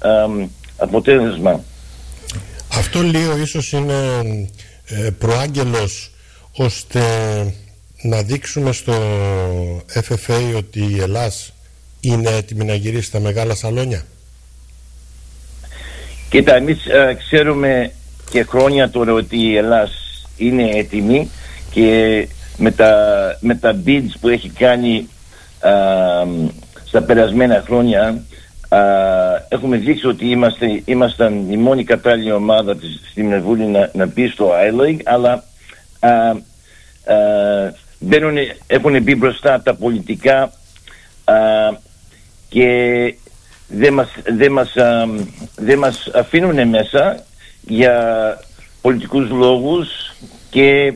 αποτέλεσμα. Αυτό λίγο ίσως είναι προάγγελος ώστε να δείξουμε στο FFA ότι η Ελλάς είναι έτοιμη να γυρίσει στα μεγάλα σαλόνια. Κοίτα, εμείς ξέρουμε και χρόνια τώρα ότι η Ελλάς είναι έτοιμη και με τα bids που έχει κάνει στα περασμένα χρόνια έχουμε δείξει ότι ήμασταν η μόνη κατάλληλη ομάδα στην Ευρώπη να μπει στο I-League, αλλά έχουν μπει μπροστά τα πολιτικά και δεν μας αφήνουν μέσα για πολιτικούς λόγους και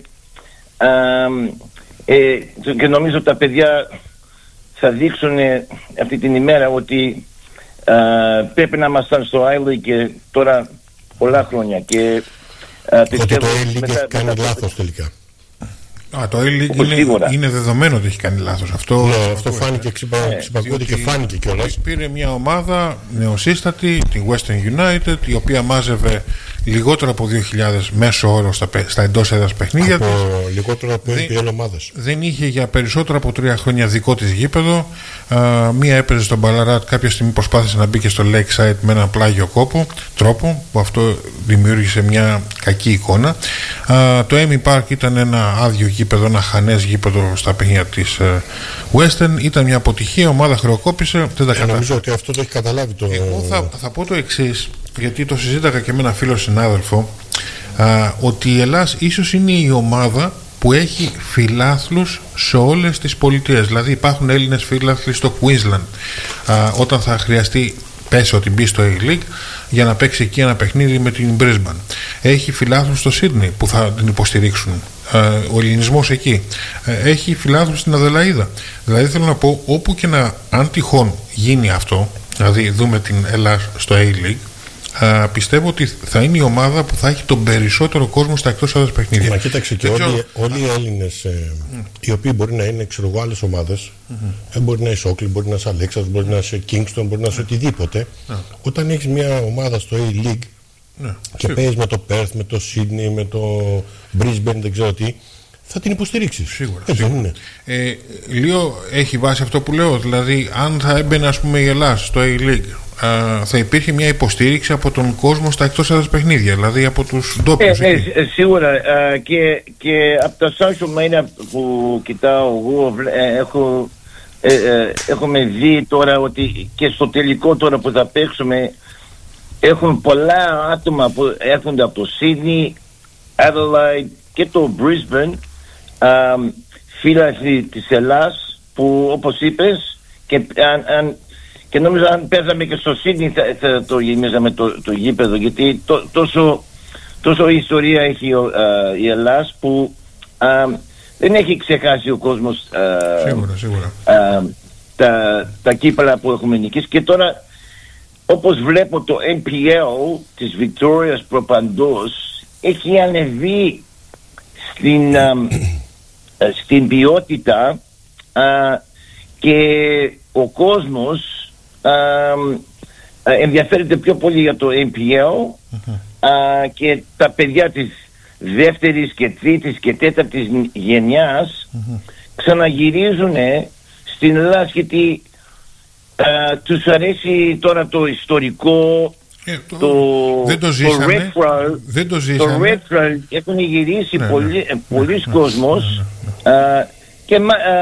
νομίζω τα παιδιά θα δείξουν αυτή την ημέρα ότι πρέπει να ήμασταν στο I-League και τώρα πολλά χρόνια και ότι το I-League έχει κάνει λάθος τελικά. Το A-League είναι δεδομένο ότι έχει κάνει λάθος. Αυτό φάνηκε, ξυπακούεται και φάνηκε κιόλας. Πήρε μια ομάδα νεοσύστατη, την Western United, η οποία μάζευε λιγότερο από 2.000 μέσο όρο στα εντός έδρας παιχνίδια της. Λιγότερο από NPL ομάδες. Δεν είχε για περισσότερα από 3 χρόνια δικό της γήπεδο. Μία έπαιζε στον Μπαλαράτ, κάποια στιγμή προσπάθησε να μπει και στο Lakeside με ένα πλάγιο τρόπο, που αυτό δημιούργησε μια κακή εικόνα. Το Amy Park ήταν ένα άδειο γήπεδο, ένα χανές γήπεδο στα παιχνίδια της Western. Ήταν μια αποτυχία, ομάδα χρεοκόπησε, δεν τα κατάφερε. Νομίζω ότι αυτό το έχει καταλάβει το... Εγώ θα πω το εξής, γιατί το συζήτηκα και με ένα φίλο συνάδελφο, ότι η Ελλάς ίσως είναι η ομάδα που έχει φιλάθλους σε όλες τις πολιτείες. Δηλαδή υπάρχουν Έλληνες φιλάθλοι στο Queensland, όταν θα χρειαστεί, πέσει ότι μπει στο A-League, για να παίξει εκεί ένα παιχνίδι με την Brisbane. Έχει φιλάθλους στο Sydney που θα την υποστηρίξουν. Ο ελληνισμός εκεί. Έχει φιλάθλους στην Αδελαΐδα. Δηλαδή θέλω να πω, όπου και να, αν τυχόν γίνει αυτό, δηλαδή δούμε την Ελλάδα στο A-League, πιστεύω ότι θα είναι η ομάδα που θα έχει τον περισσότερο κόσμο στα εκτός έδρας παιχνίδια. Μα κοίταξε, και όλοι οι Έλληνες οι οποίοι μπορεί να είναι, ξέρω εγώ, άλλες ομάδες, μπορεί να είσαι Auckland, μπορεί να είσαι Αλέξας, μπορεί να είσαι Kingston, μπορεί να είσαι οτιδήποτε. Όταν έχεις μια ομάδα στο A-League και παίζεις με το Perth, με το Sydney, με το Brisbane, δεν ξέρω τι, θα την υποστηρίξεις. Σίγουρα. Λίγο έχει βάση αυτό που λέω. Δηλαδή, αν θα έμπαινε, ας πούμε, η Ελλάδα στο A-League, θα υπήρχε μια υποστήριξη από τον κόσμο στα εκτός έδρας παιχνίδια, δηλαδή από τους ντόπιους. Σίγουρα. Και από τα social media που κοιτάω εγώ, έχουμε δει τώρα ότι και στο τελικό τώρα που θα παίξουμε έχουμε πολλά άτομα που έρχονται από το Sydney, Adelaide και το Brisbane, φίλαθλοι της Ελλάς που, όπως είπες, και νομίζω αν παίζαμε και στο Sydney θα το γεμίζαμε το γήπεδο, γιατί τόσο ιστορία έχει η Ελλάς που δεν έχει ξεχάσει ο κόσμος σίγουρα. Τα κύπελα που έχουμε νικήσει. Και τώρα, όπως βλέπω, το NPL της Βικτόριας προπαντός έχει ανεβεί στην ποιότητα και ο κόσμος ενδιαφέρεται πιο πολύ για το NPL και τα παιδιά της δεύτερης και τρίτης και τέταρτης γενιάς ξαναγυρίζουν στην Ελλάδα, γιατί τους αρέσει τώρα το ιστορικό, δεν το ζήσανε. Το retro έχουν γυρίσει πολλοί κόσμος και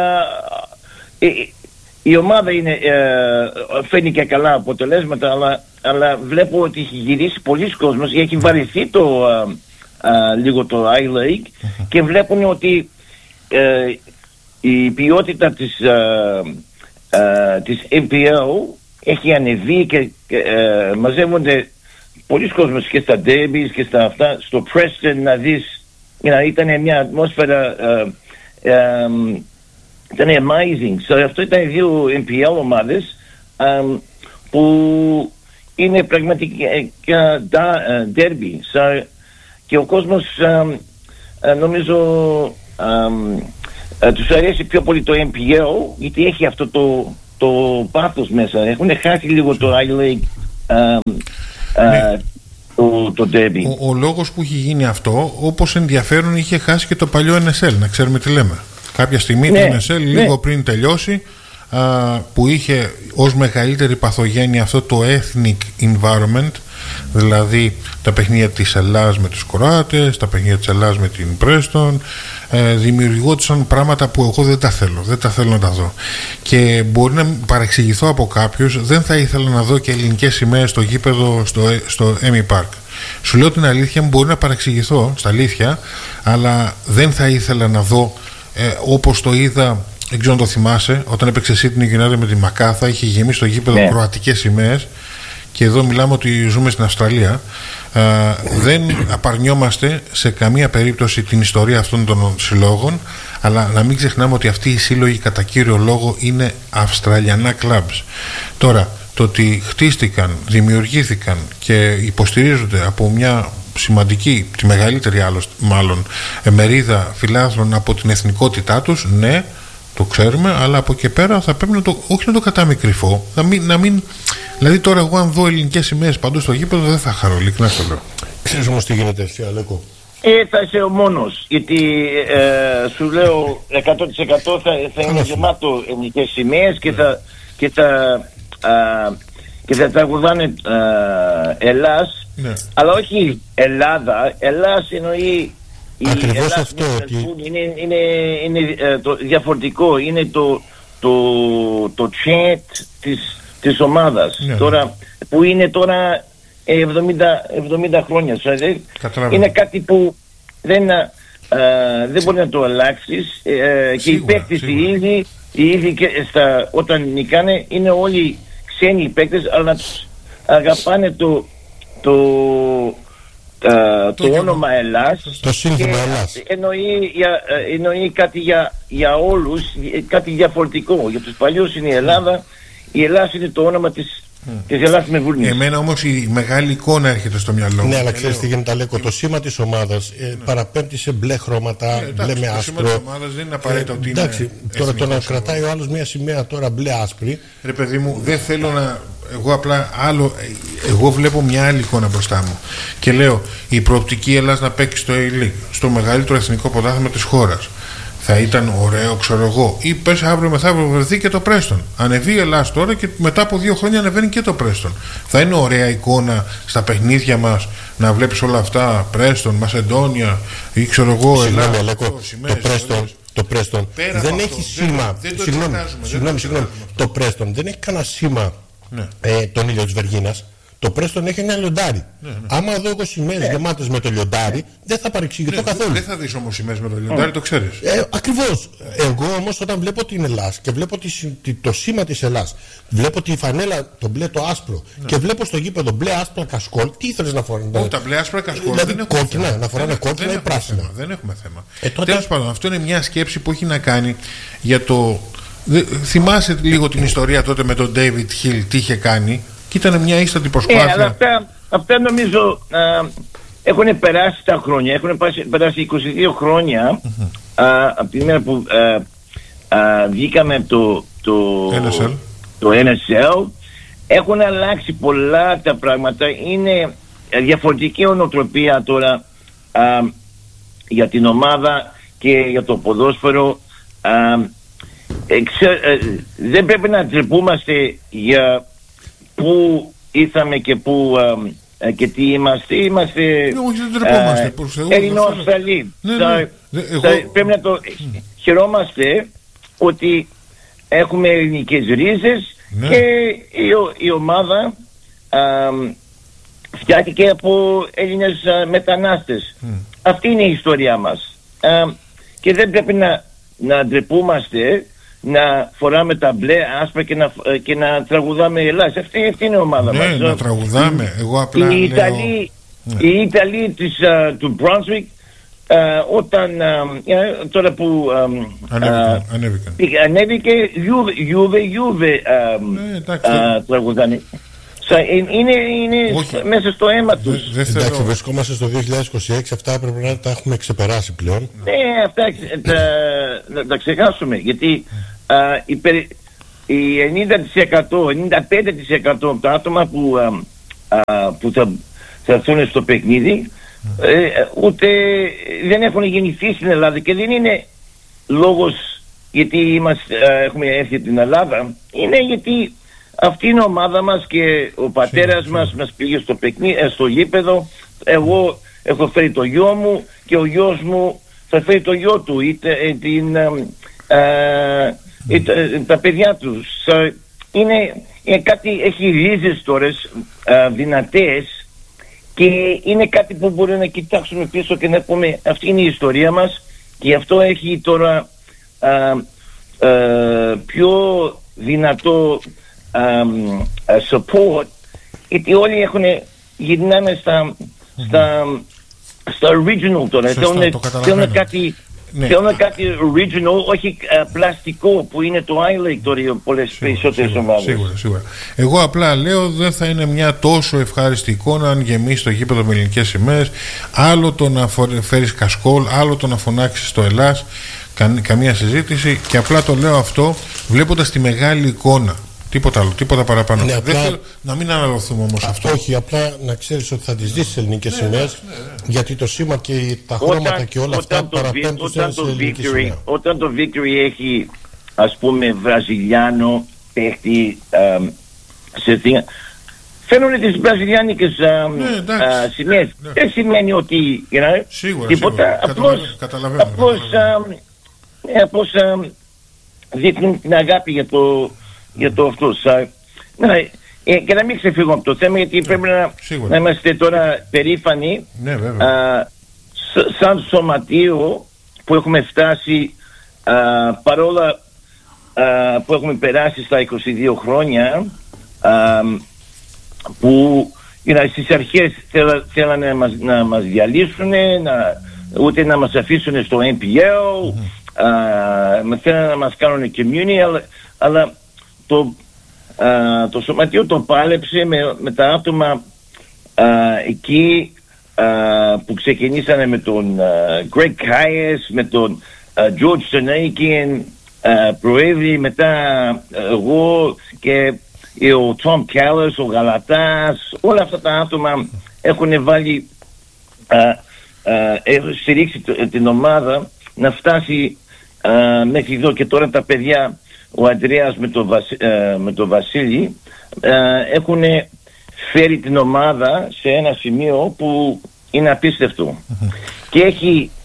η ομάδα φέρνει και καλά αποτελέσματα, αλλά βλέπω ότι έχει γυρίσει πολλοί κόσμος, έχει βαρεθεί λίγο το I-League και βλέπουν ότι η ποιότητα της NPL έχει ανεβεί και μαζεύονται πολλοί κόσμος και στα Derbies και στα αυτά, στο Preston, να δεις, ήταν μια ατμόσφαιρα, ήταν amazing. Αυτό ήταν δύο NPL ομάδες που είναι πραγματικά derby. Και ο κόσμος νομίζω τους αρέσει πιο πολύ το NPL, γιατί έχει αυτό το πάθος μέσα. Έχουν χάσει λίγο το I-League το derby. Ο λόγος που έχει γίνει αυτό, όπως ενδιαφέρον, είχε χάσει και το παλιό NSL, να ξέρουμε τι λέμε. Κάποια στιγμή το NSL λίγο πριν τελειώσει, που είχε ως μεγαλύτερη παθογένεια αυτό το ethnic environment, δηλαδή τα παιχνίδια της Ελλάδας με τους Κροάτες, τα παιχνίδια της Ελλάδας με την Πρέστον, δημιουργούνταν πράγματα που εγώ δεν τα θέλω να τα δω. Και μπορεί να παρεξηγηθώ από κάποιους, δεν θα ήθελα να δω και ελληνικές σημαίες στο γήπεδο στο Emmy Park. Σου λέω την αλήθεια, μπορεί να παρεξηγηθώ στα αλήθεια, αλλά δεν θα ήθελα να δω όπως το είδα. Δεν ξέρω αν το θυμάσαι, όταν έπαιξε Sydney United με τη Μακάθα, είχε γεμίσει το γήπεδο κροατικές σημαίες. Και εδώ μιλάμε ότι ζούμε στην Αυστραλία. Δεν απαρνιόμαστε σε καμία περίπτωση την ιστορία αυτών των συλλόγων, αλλά να μην ξεχνάμε ότι αυτοί οι σύλλογοι κατά κύριο λόγο είναι αυστραλιανά κλαμπς. Τώρα, το ότι χτίστηκαν, δημιουργήθηκαν και υποστηρίζονται από μια σημαντική, τη μεγαλύτερη μάλλον μερίδα φιλάθλων από την εθνικότητά τους, ναι, το ξέρουμε, αλλά από εκεί πέρα θα πρέπει όχι να το κατάμε κρυφό, να μην. Δηλαδή τώρα εγώ αν δω ελληνικές σημαίες παντού στο γήπεδο δεν θα χαρώ, ειλικρινά το λέω. Ξέρεις όμως τι γίνεται εσύ, Αλέκο? Θα είσαι ο μόνος, γιατί σου λέω 100% θα είναι γεμάτο ελληνικές σημαίες και θα τραγουδάνε Ελλάς, αλλά όχι Ελλάδα. Ελλάς εννοεί ακριβώς αυτό, ότι είναι το διαφορετικό, είναι το chant της ομάδας, τώρα, που είναι τώρα 70 χρόνια. Είναι κάτι που δεν μπορεί να το αλλάξεις, και οι παίκτες οι ίδιοι όταν νικάνε είναι όλοι ξένοι παίκτες, αλλά τους αγαπάνε το όνομα Ελλάς, το σύνθημα Ελλάς. Εννοεί κάτι για όλους, κάτι διαφορετικό. Για τους παλιούς είναι η Ελλάδα. Η Ελλάς είναι το όνομα της Ελλάς με Βούρνης. Εμένα όμως η μεγάλη εικόνα έρχεται στο μυαλό μου. Ναι, αλλά ξέρεις τι γίνεται, Αλέκο? Το σήμα της ομάδας παραπέμπει σε μπλε χρώματα, μπλε με άσπρο. Το σήμα της ομάδας δεν είναι απαραίτητο ότι είναι. Εντάξει, τώρα το να κρατάει ο άλλος μια σημαία τώρα μπλε άσπρη. Ρε παιδί μου, δεν θέλω να. Εγώ βλέπω μια άλλη εικόνα μπροστά μου και λέω η προοπτική Ελλάς να παίξει στο A-League, στο μεγαλύτερο εθνικό πρωτάθλημα της χώρας, θα ήταν ωραίο, ξέρω εγώ. Ή πες αύριο μεθαύριο βρεθεί και το Πρέστον. Ανεβεί η Ελλάς τώρα και μετά από 2 χρόνια ανεβαίνει και το Πρέστον. Θα είναι ωραία εικόνα στα παιχνίδια μας να βλέπεις όλα αυτά, Πρέστον, Μασεντόνια ή ξέρω εγώ, Συγγνώμη, Αλέκο, το Πρέστον δεν έχει σήμα. Συγγνώμη. Το Πρέστον δεν έχει κανένα σήμα τον ήλιο της Βεργίνας. Το Πρέστον έχει ένα λιοντάρι. Άμα δω εγώ σημαίες γεμάτες με το λιοντάρι, δεν θα παρεξηγηθώ καθόλου. Δεν θα δεις όμως σημαίες με το λιοντάρι, το ξέρεις. Ακριβώς. Εγώ όμως όταν βλέπω την Ελλάς και βλέπω το σήμα της Ελλάς, βλέπω τη φανέλα, το μπλε το άσπρο, και βλέπω στο γήπεδο μπλε άσπρα κασκόλ, τι ήθελες να φοράνε? Όχι, τα μπλε άσπρα κασκόλ. Δηλαδή κόκκινα, να φοράνε κόκκινα ή πράσινα. Δεν έχουμε θέμα. Τέλος πάντων, αυτό είναι μια σκέψη που έχει να κάνει για το. Θυμάσαι λίγο την ιστορία τότε με τον David Hill, τι είχε κάνει? Και ήταν μια ίστατη προσπάθεια. Αλλά αυτά νομίζω έχουν περάσει τα χρόνια. Έχουν περάσει 22 χρόνια από τη μέρα που βγήκαμε από το NSL. Έχουν αλλάξει πολλά τα πράγματα. Είναι διαφορετική ονοτροπία τώρα για την ομάδα και για το ποδόσφαιρο. Δεν πρέπει να τρεπούμαστε για πού ήρθαμε και τι είμαστε. Είμαστε Έλληνο-Αυστραλοί. Πρέπει να το χαιρόμαστε ότι έχουμε ελληνικές ρίζες, και η ομάδα φτιάχτηκε από Έλληνες μετανάστες. Αυτή είναι η ιστορία μας, και δεν πρέπει να ντρεπούμαστε να φοράμε τα μπλε άσπρα και να τραγουδάμε Ελλάς. Αυτή είναι η ομάδα μας. Να τραγουδάμε. Εγώ απλά οι Ιταλοί του Brunswick, όταν τώρα που ανέβηκε, Juve τραγουδάνε. Είναι μέσα στο αίμα τους. Εντάξει, βρισκόμαστε στο 2026, αυτά πρέπει να τα έχουμε ξεπεράσει πλέον. Ναι, αυτά τα ξεχάσουμε, γιατί οι 90%, 95% από τα άτομα που που θα έρθουν στο παιχνίδι, ούτε δεν έχουν γεννηθεί στην Ελλάδα, και δεν είναι λόγος γιατί έχουμε έρθει από την Ελλάδα, είναι γιατί αυτή είναι η ομάδα μας και ο πατέρας μας πήγε στο γήπεδο. Εγώ έχω φέρει το γιο μου και ο γιος μου θα φέρει το γιο του ή τα παιδιά του. Είναι κάτι, έχει ρίζες τώρα δυνατές, και είναι κάτι που μπορεί να κοιτάξουμε πίσω και να πούμε αυτή είναι η ιστορία μας, και αυτό έχει τώρα πιο δυνατό support, γιατί όλοι γυρνάνε στα original τώρα. Θέλουν κάτι original, όχι πλαστικό που είναι το iLake τώρα πολλές περισσότερες ομάδες. Σίγουρα. Εγώ απλά λέω, δεν θα είναι μια τόσο ευχάριστη εικόνα αν γεμίσει το γήπεδο με ελληνικές σημαίες. Άλλο το να φέρεις κασκόλ, άλλο το να φωνάξεις το Ελλάς. Καμία συζήτηση, και απλά το λέω αυτό βλέποντας τη μεγάλη εικόνα. Τίποτα άλλο, τίποτα παραπάνω. Δεν θέλω να μην αναλωθούμε όμως αυτό. Όχι, απλά να ξέρεις ότι θα τις δεις τις ελληνικές σημαίες, γιατί το σήμα και τα χρώματα και όλα αυτά παραπέμπουν στις ελληνικές σημαίες. Όταν το Victory έχει, ας πούμε, βραζιλιάνο παίχτη φέρνουν τις βραζιλιάνικες σημαίες. Δεν σημαίνει ότι τίποτα. Απλώς δείχνουν την αγάπη για το αυτό. Και να μην ξεφύγουμε από το θέμα, γιατί πρέπει να είμαστε τώρα περήφανοι σαν σωματείο που έχουμε φτάσει, παρόλα που έχουμε περάσει στα 22 χρόνια, που στις αρχές θέλανε να μας διαλύσουν, ούτε να μας αφήσουν στο NPL, θέλανε να μας κάνουν community, αλλά το σωματείο το πάλεψε με τα άτομα εκεί που ξεκινήσανε, με τον Greg Kayes, με τον George Sonakian προέδρη, μετά εγώ και ο Tom Callis, ο Γαλατάς. Όλα αυτά τα άτομα έχουν βάλει, έχουν στηρίξει την ομάδα να φτάσει μέχρι εδώ, και τώρα τα παιδιά, ο Αντρέας με το Βασίλη, έχουν φέρει την ομάδα σε ένα σημείο που είναι απίστευτο. Και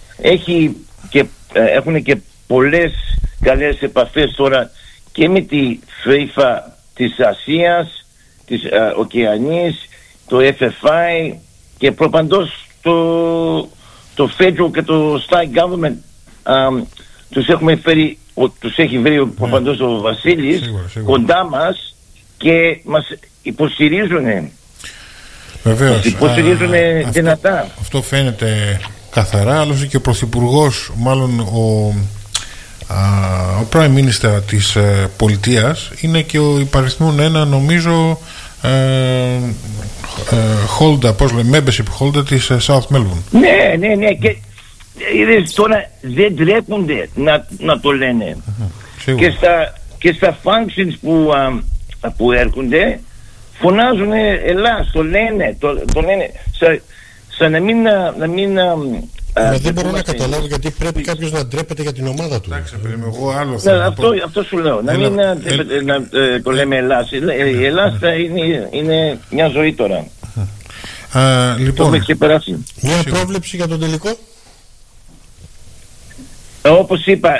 έχουν και πολλές καλές επαφές τώρα και με τη FIFA της Ασίας, της Οκεανής, το FFI, και προπαντός το Federal και το State Government. Τους έχει βρει προπαντός ο Βασίλης κοντά μας και μας υποστηρίζουν. Βεβαίως. Μας υποστηρίζουν δυνατά. Αυτό φαίνεται καθαρά. Άλλωστε και ο Πρωθυπουργός, μάλλον ο Prime Minister της πολιτείας, είναι και ο υπαριθμόν ένα, νομίζω, holder, πώς λέμε, membership holder της South Melbourne. Ναι, και τώρα δεν τρέπονται να το λένε. Και στα functions που έρχονται φωνάζουν Ελλάς, το λένε σαν να μην δεν μπορώ να καταλάβω γιατί πρέπει κάποιος να ντρέπεται για την ομάδα του. Εντάξει, εγώ άλλο θέλω. Αυτό σου λέω. Να μην το λέμε Ελλάς. Η Ελλάς είναι μια ζωή τώρα. Λοιπόν, μια πρόβλεψη για τον τελικό. Όπως είπα,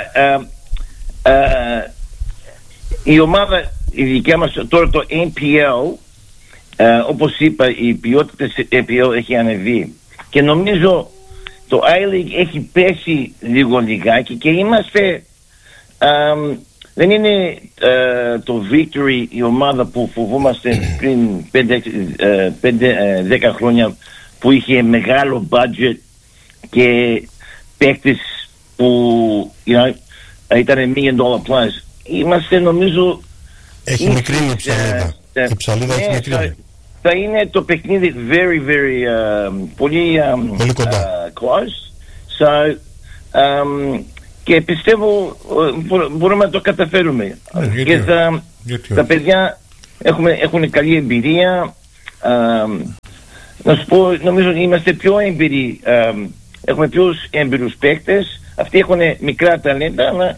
η ομάδα η δικιά μας τώρα, το NPL, όπως είπα, η ποιότητα της NPL έχει ανεβεί, και νομίζω το iLeague έχει πέσει λιγάκι, και είμαστε δεν είναι το Victory η ομάδα που φοβούμαστε πριν 5-10 χρόνια, που είχε μεγάλο budget και παίκτες που ήταν $1 million plus. Είμαστε, νομίζω, έχει μικρή η ψαλίδα. Η ψαλίδα έχει μικρή. Θα είναι το παιχνίδι very πολύ close. Και πιστεύω μπορούμε να το καταφέρουμε. Και τα παιδιά έχουν καλή εμπειρία. να σου πω, νομίζω ότι είμαστε πιο έμπειροι, έχουμε πιο έμπειρους παίκτες. Αυτοί έχουν μικρά ταλέντα, αλλά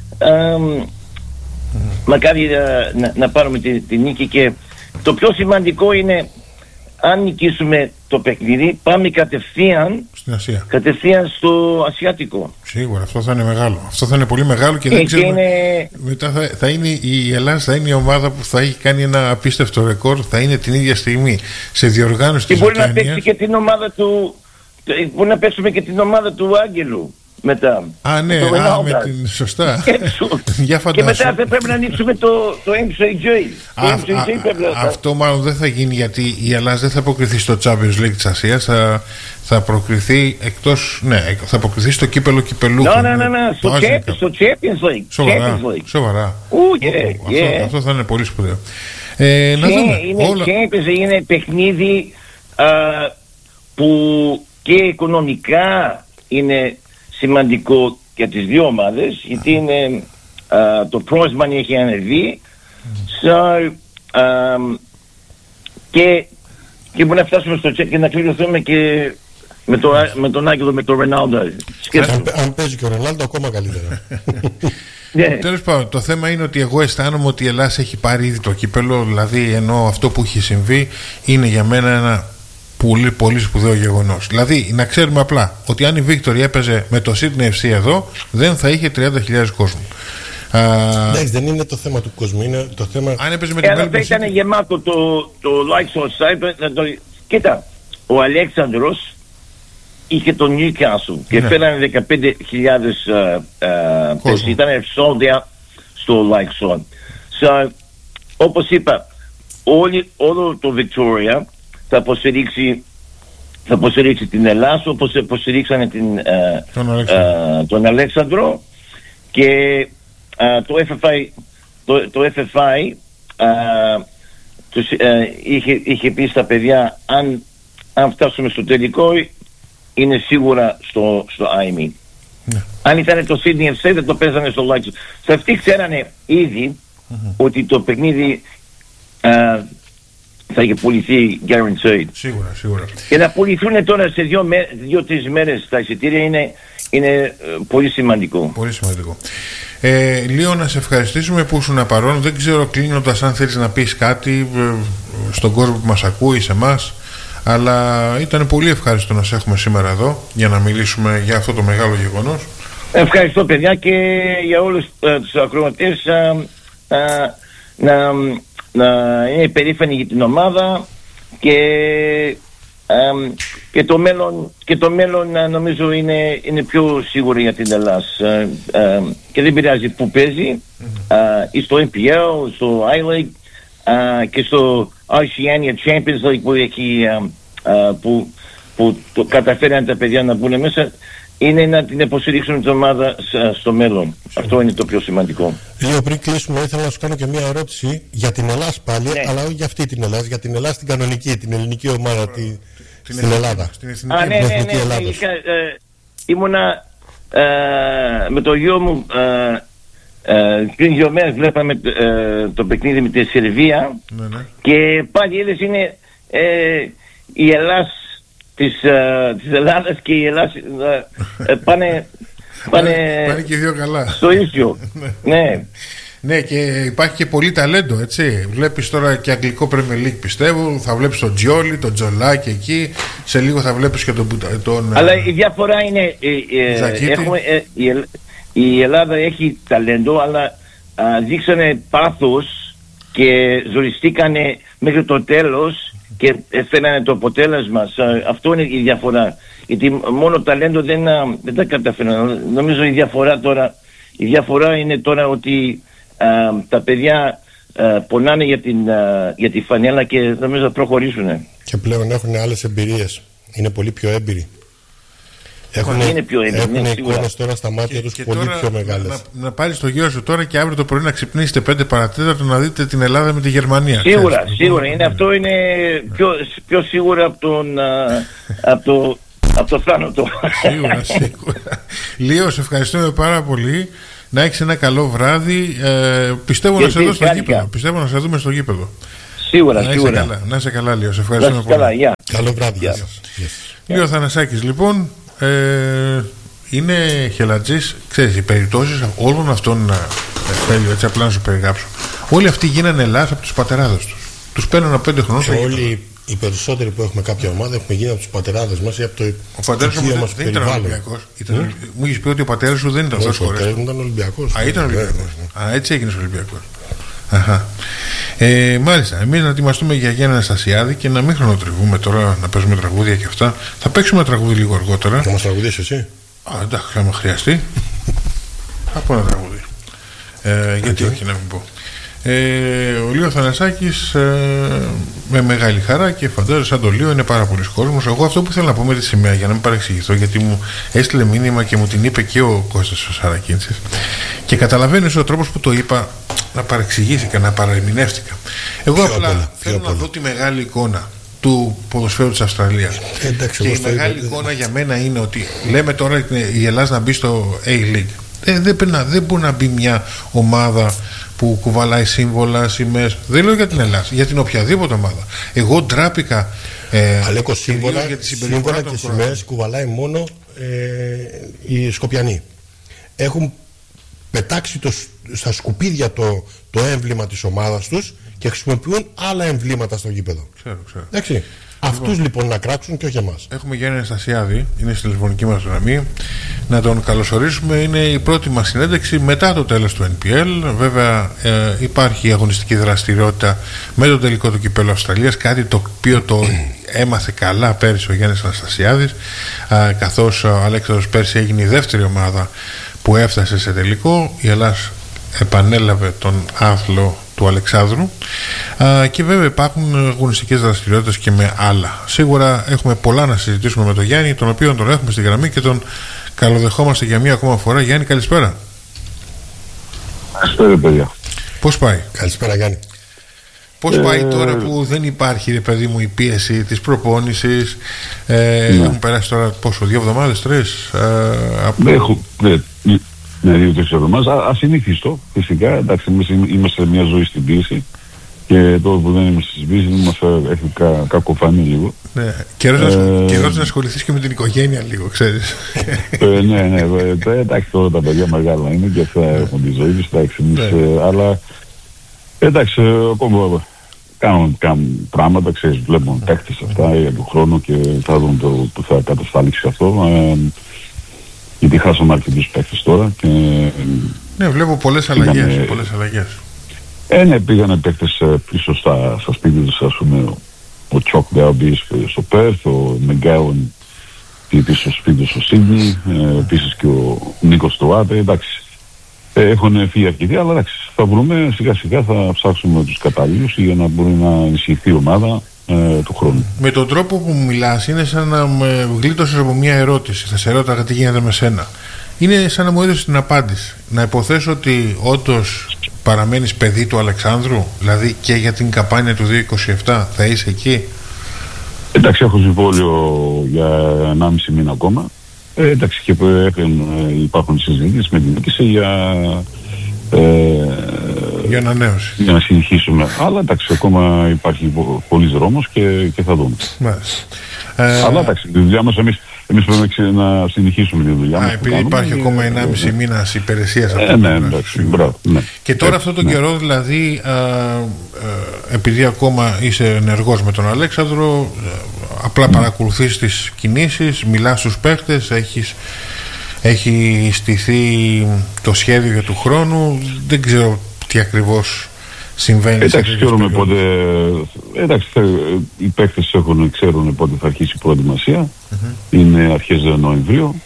μακάρι να πάρουμε τη νίκη. Και το πιο σημαντικό είναι, αν νικήσουμε το παιχνίδι, πάμε κατευθείαν στην Ασία. Κατευθείαν στο Ασιατικό. Σίγουρα, αυτό θα είναι μεγάλο. Αυτό θα είναι πολύ μεγάλο και δεν ξέρουμε. Μετά θα είναι η Ελλάδα, θα είναι η ομάδα που θα έχει κάνει ένα απίστευτο ρεκόρ. Θα είναι την ίδια στιγμή σε διοργάνωση της Ουκρανίας. Και μπορεί να παίξει και την ομάδα του. Μπορεί να παίξουμε και την ομάδα του Άγγελου μετά. Ναι, με την σωστά. Για και μετά θα πρέπει να ανοίξουμε το MCJ. Αυτό μάλλον δεν θα γίνει, γιατί η Ελλάδα δεν θα αποκριθεί στο Champions League της Ασίας. Θα προκριθεί εκτός. Ναι, θα αποκριθεί στο κύπελο κυπελούχων. Στο Champions League. Σοβαρά. Αυτό θα είναι πολύ σπουδαίο. Να δούμε. Είναι παιχνίδι που και οικονομικά είναι σημαντικό για τις δύο ομάδες, γιατί είναι, το prize money έχει ανεβεί, και μπορεί να φτάσουμε στο τσεκ και να κληρωθούμε και με τον Άγγελο, με τον Ρονάλντο. Αν παίζει και ο Ρονάλντο, ακόμα καλύτερα. Τέλος πάντων, το θέμα είναι ότι εγώ αισθάνομαι ότι η Ελλάδα έχει πάρει ήδη το κύπελο, δηλαδή ενώ αυτό που έχει συμβεί είναι για μένα ένα πολύ πολύ σπουδαίο γεγονός. Δηλαδή να ξέρουμε απλά ότι αν η Victory έπαιζε με το Sydney FC εδώ, δεν θα είχε 30.000 κόσμου. Εντάξει, δεν είναι το θέμα του κόσμου, είναι το θέμα. Αν έπαιζε με την Melbourne City, ήταν γεμάτο το Likes on Site. Κοίτα, ο Αλέξανδρος είχε το Newcastle και φέρανε 15.000 πέσει. Ήταν sold out στο Likes on. Όπως είπα, όλο το Victoria θα υποστηρίξει την Ελλάδα, όπως υποστηρίξανε τον Αλέξανδρο. Και το FFI είχε πει στα παιδιά, αν φτάσουμε στο τελικό είναι σίγουρα στο IME. Αν ήταν το Sydney FC δεν το παίζανε στο Likes. Αυτοί ξέρανε ήδη ότι το παιχνίδι θα είχε πουληθεί guaranteed. Σίγουρα. Και να πουληθούν τώρα σε 2-3 μέρες τα εισιτήρια είναι πολύ σημαντικό. Πολύ σημαντικό. Λίο, να σε ευχαριστήσουμε που ήσουν παρόν. Δεν ξέρω, κλείνοντας, αν θέλεις να πεις κάτι στον κόσμο που μας ακούει, σε εμάς, αλλά ήταν πολύ ευχάριστο να σε έχουμε σήμερα εδώ για να μιλήσουμε για αυτό το μεγάλο γεγονός. Ευχαριστώ παιδιά και για όλους τους ακροατές, να είναι περήφανοι για την ομάδα και το μέλλον νομίζω είναι πιο σίγουρο για την Ελλάδα, και δεν πειράζει που παίζει, ή στο NPL, στο I-League και στο Oceania Champions League που καταφέραν τα παιδιά να μπουν μέσα, είναι να την υποστηρίξουν την ομάδα στο μέλλον. Αυτό είναι το πιο σημαντικό. Λίγο πριν κλείσουμε, ήθελα να σου κάνω και μια ερώτηση για την Ελλάδα πάλι, αλλά όχι για αυτή την Ελλάδα, για την Ελλάδα την κανονική, την ελληνική ομάδα στην Ελλάδα. Στην εθνική Ελλάδα. Ήμουνα με το γιο μου πριν 2 μέρες, βλέπαμε το παιχνίδι με τη Σερβία, και πάλι οι Έλληνες είναι η Ελλάδα της Ελλάδας και η Ελλάδα πάνε και δύο καλά στο ίσιο. Ναι, και υπάρχει και πολύ ταλέντο, έτσι. Βλέπεις τώρα και αγγλικό Premier League, πιστεύω. Θα βλέπεις τον Τζιόλι, τον Τζολάκη εκεί. Σε λίγο θα βλέπεις και τον αλλά η διαφορά είναι η Ελλάδα έχει ταλέντο, αλλά δείξανε πάθος και ζοριστήκανε μέχρι το τέλος και έφερανε το αποτέλεσμα. Αυτό είναι η διαφορά. Γιατί μόνο ταλέντο δεν τα καταφέρνουν. Νομίζω η διαφορά είναι τώρα ότι τα παιδιά πονάνε για τη φανέλα και νομίζω θα προχωρήσουν. Και πλέον έχουν άλλες εμπειρίες. Είναι πολύ πιο έμπειροι. Έχουν εικόνες τώρα στα μάτια τους πολύ πιο μεγάλες. Να πάρεις το γιο σου τώρα και αύριο το πρωί να ξυπνήσετε 5 παρατέταρτο να δείτε την Ελλάδα με τη Γερμανία. Σίγουρα. Αυτό είναι πιο σίγουρα από το θάνατο. Σίγουρα. Λίο, σε ευχαριστούμε πάρα πολύ. Να έχεις ένα καλό βράδυ. Πιστεύω να σε δω στο γήπεδο. Πιστεύω να σε δούμε στο γήπεδο. Σίγουρα, να σίγουρα. Καλά. Να είσαι καλά, Λίο. Σε ευχαριστούμε πολύ. Καλά, γεια. Καλό βράδυ. Γεια. Λίο Θανασάκης, λοιπόν, είναι χελατζής. Ξέρεις, οι περιπτώσεις όλων αυτών, Στέλιο, έτσι απλά να σου περιγράψω, όλοι αυτοί γίνανε Ελλάς από τους πατεράδες τους. Τους παίρνουν από 5 χρονών. Και όλοι οι περισσότεροι που έχουμε κάποια ομάδα έχουμε γίνει από τους πατεράδες μας ή από το οικείο μας δεν ήταν Ολυμπιακός. Μου είχες πει ότι ο πατέρας σου δεν ήταν αυτός χωρίς. Ο πατέρας μου ήταν Ολυμπιακός. Ήταν Ολυμπιακός. Έτσι έγινες Ολυμπιακός. Μάλιστα, εμείς να ετοιμαστούμε για Γιάννη Αναστασιάδη και να μην χρονοτριβούμε τώρα, να παίζουμε τραγούδια και αυτά. Θα παίξουμε ένα τραγούδι λίγο αργότερα. Θα μας τραγουδήσεις εσύ? Εντάξει, άμα χρειαστεί. Θα πω ένα τραγούδι. Γιατί όχι να μην πω. Ο Λίο Θανασάκης, με μεγάλη χαρά, και φαντάζομαι σαν το Λίο είναι πάρα πολλοί κόσμος. Εγώ αυτό που θέλω να πω με τη σημαία, για να μην παρεξηγηθώ, γιατί μου έστειλε μήνυμα και μου την είπε και ο Κώστας ο Σαρακίντσης, και καταλαβαίνεις ο τρόπος που το είπα να παρεξηγήθηκα, να παραερμηνεύτηκα. Εγώ απλά θέλω να δω τη μεγάλη εικόνα του ποδοσφαίρου της Αυστραλίας. Και η μεγάλη εικόνα για μένα είναι ότι λέμε τώρα η Ελλάδα να μπει στο A-League. Δεν μπορεί να μπει μια ομάδα που κουβαλάει σύμβολα, σημαίες. Δεν λέω για την Ελλάδα, για την οποιαδήποτε ομάδα. Εγώ ντράπηκα. Αλέκο, σύμβολα και σημαίες κουβαλάει μόνο οι Σκοπιανοί. Έχουν πετάξει στα σκουπίδια το έμβλημα της ομάδας τους και χρησιμοποιούν άλλα εμβλήματα στο γήπεδο. Ξέρω. Εντάξει. Αυτούς λοιπόν να κράξουν και όχι εμάς. Έχουμε Γιάννη Αναστασιάδη, είναι στη τηλεφωνική μας γραμμή. Να τον καλωσορίσουμε. Είναι η πρώτη μας συνέντευξη μετά το τέλος του NPL. Βέβαια υπάρχει αγωνιστική δραστηριότητα με το τελικό του κυπέλλου Αυστραλίας, κάτι το οποίο το έμαθε καλά πέρυσι ο Γιάννης Αναστασιάδης, καθώς ο Αλέξανδρος πέρσι έγινε η δεύτερη ομάδα που έφτασε σε τελικό. Η Ελλάς επανέλαβε τον άθλο του Αλεξάνδρου, και βέβαια υπάρχουν αγωνιστικές δραστηριότητες και με άλλα. Σίγουρα έχουμε πολλά να συζητήσουμε με τον Γιάννη, τον οποίο τον έχουμε στη γραμμή και τον καλοδεχόμαστε για μία ακόμα φορά. Γιάννη, καλησπέρα. Καλησπέρα, παιδιά. Πώς πάει? Καλησπέρα, Γιάννη. Πώς πάει τώρα που δεν υπάρχει, ρε παιδί μου, η πίεση της προπόνησης? Έχουν περάσει τώρα πόσο, 2 εβδομάδες, 3? Ναι, 2-3 εβδομάδες. Ασυνήθιστο, φυσικά. Εντάξει, εμείς είμαστε μια ζωή στην πίεση. Και τώρα που δεν είμαστε στην πίεση, μας έχει κακοφανεί λίγο. Ναι, καιρός να ασχοληθείς και με την οικογένεια λίγο, ξέρεις. Ναι, εντάξει, τώρα τα παιδιά μεγάλα είναι και θα έχουν τη ζωή τους. Αλλά εντάξει, ακόμα κάνουν πράγματα, ξέρεις, βλέπουν παίκτες αυτά για τον χρόνο και θα δουν που θα κατασταλήξει αυτό. Γιατί χάσαμε αρκετούς παίκτες τώρα και... Ναι, βλέπω πολλές αλλαγές. Ναι, πήγανε παίκτες πίσω στα σπίτια τους, ας πούμε, ο Τσοκ Μπέαμπι στο Πέρθ, ο Μεγκάουν πίσω στο σπίτι του στο Σίδνεϊ, επίσης και ο Νίκος Στοάτε. Εντάξει, έχουν φύγει αρκετοί, αλλά εντάξει, θα βρούμε σιγά σιγά, θα ψάξουμε τους κατάλληλους για να μπορεί να ενισχυθεί η ομάδα του χρόνου. Με τον τρόπο που μιλάς είναι σαν να με γλίτωσες από μια ερώτηση. Θα σε ρώταγα τι γίνεται με σένα. Είναι σαν να μου έδωσες την απάντηση. Να υποθέσω ότι όντως παραμένεις παιδί του Αλεξάνδρου, δηλαδή και για την καμπάνια του 2027 θα είσαι εκεί? Εντάξει, έχω συμβόλαιο για 1,5 μήνα ακόμα. Εντάξει, και υπάρχουν συζητήσεις με την Νίκησα για ανανέωση, για να συνεχίσουμε. Αλλά εντάξει, ακόμα υπάρχει πολλής δρόμος και θα δούμε. Αλλά εντάξει, τη δουλειά μας εμείς πρέπει να συνεχίσουμε τη δουλειά μας. Επειδή υπάρχει ακόμα 1,5 μήνας υπηρεσίας. Ναι, εντάξει, μπράβο. Και τώρα αυτόν τον καιρό, δηλαδή, επειδή ακόμα είσαι ενεργός με τον Αλέξανδρο, απλά παρακολουθείς τις κινήσεις, μιλάς στους παίκτες, έχει στηθεί το σχέδιο για του χρόνου, δεν ξέρω τι ακριβώς συμβαίνει. Εντάξει, ξέρουμε πότε. Εντάξει, οι παίκτες ξέρουν πότε θα αρχίσει η προετοιμασία. Είναι αρχές Νοεμβρίου.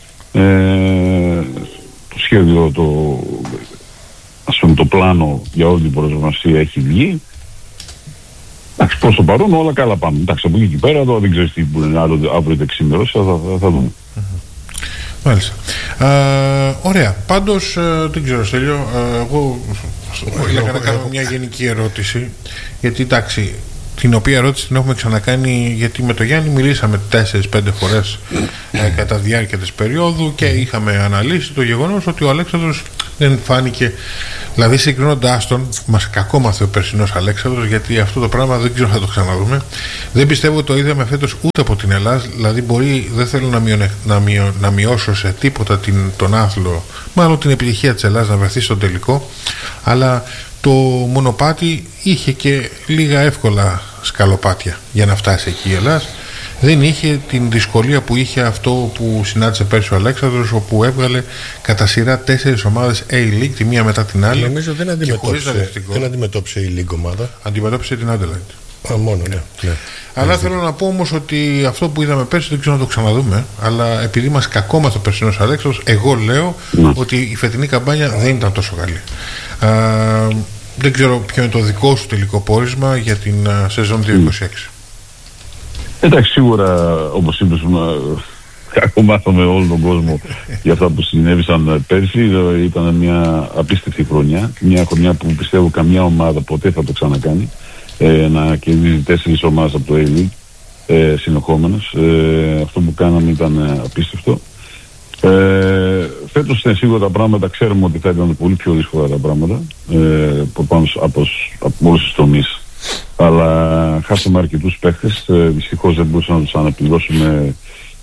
Το σχέδιο, ας πούμε, το πλάνο για όλη την προετοιμασία έχει βγει. Εντάξει, προς το παρόν όλα καλά πάμε. Εντάξει, από εκεί και πέρα τώρα δεν ξέρεις τι μπορεί να είναι αύριο δεξιμερός, θα δούμε. Μάλιστα. Ωραία. Πάντως δεν ξέρω, Στέλιο, εγώ έλεγα να κάνω μια γενική ερώτηση, γιατί εντάξει, την οποία ερώτηση την έχουμε ξανακάνει, γιατί με τον Γιάννη μιλήσαμε 4-5 φορές κατά διάρκεια της περίοδου και είχαμε αναλύσει το γεγονός ότι ο Αλέξανδρος δεν φάνηκε. Δηλαδή, συγκρινώντας τον, μας κακόμαθε ο περσινός Αλέξανδρος, γιατί αυτό το πράγμα δεν ξέρω αν θα το ξαναδούμε. Δεν πιστεύω ότι το είδαμε φέτος ούτε από την Ελλάδα. Δηλαδή, δεν θέλω να μειώσω σε τίποτα τον άθλο, μάλλον την επιτυχία της Ελλάδας να βρεθεί στον τελικό, αλλά το μονοπάτι είχε και λίγα εύκολα σκαλοπάτια για να φτάσει εκεί η Ελλάδα. Δεν είχε την δυσκολία που είχε αυτό που συνάντησε πέρσι ο Αλέξανδρος, όπου έβγαλε κατά σειρά 4 ομάδες A-League, τη μία μετά την άλλη. Νομίζω δεν αντιμετώπισε η League ομάδα. Αντιμετώπισε την Adelaide. Μόνο, ναι. Αλλά θέλω να πω όμως ότι αυτό που είδαμε πέρσι δεν ξέρω να το ξαναδούμε. Αλλά επειδή μας κακόμαθε ο περσινός Αλέξανδρος, εγώ λέω ότι η φετινή καμπάνια δεν ήταν τόσο καλή. Δεν ξέρω ποιο είναι το δικό σου τελικό πόρισμα για την σεζόν 2026. Εντάξει, σίγουρα, όπως είπες, κακομάθαμε όλο τον κόσμο για αυτά που συνέβησαν πέρσι. Ήταν μια απίστευτη χρονιά. Μια χρονιά που πιστεύω καμιά ομάδα ποτέ θα το ξανακάνει. Να κερδίζει 4 ομάδες από το A-League συνεχόμενες. Αυτό που κάναμε ήταν απίστευτο. Φέτος ήταν σίγουρα τα πράγματα, ξέρουμε ότι θα ήταν πολύ πιο δύσκολα τα πράγματα από όλους τους τομείς. Αλλά χάσαμε αρκετούς παίχτες, δυστυχώς δεν μπορούσαμε να τους αναπληρώσουμε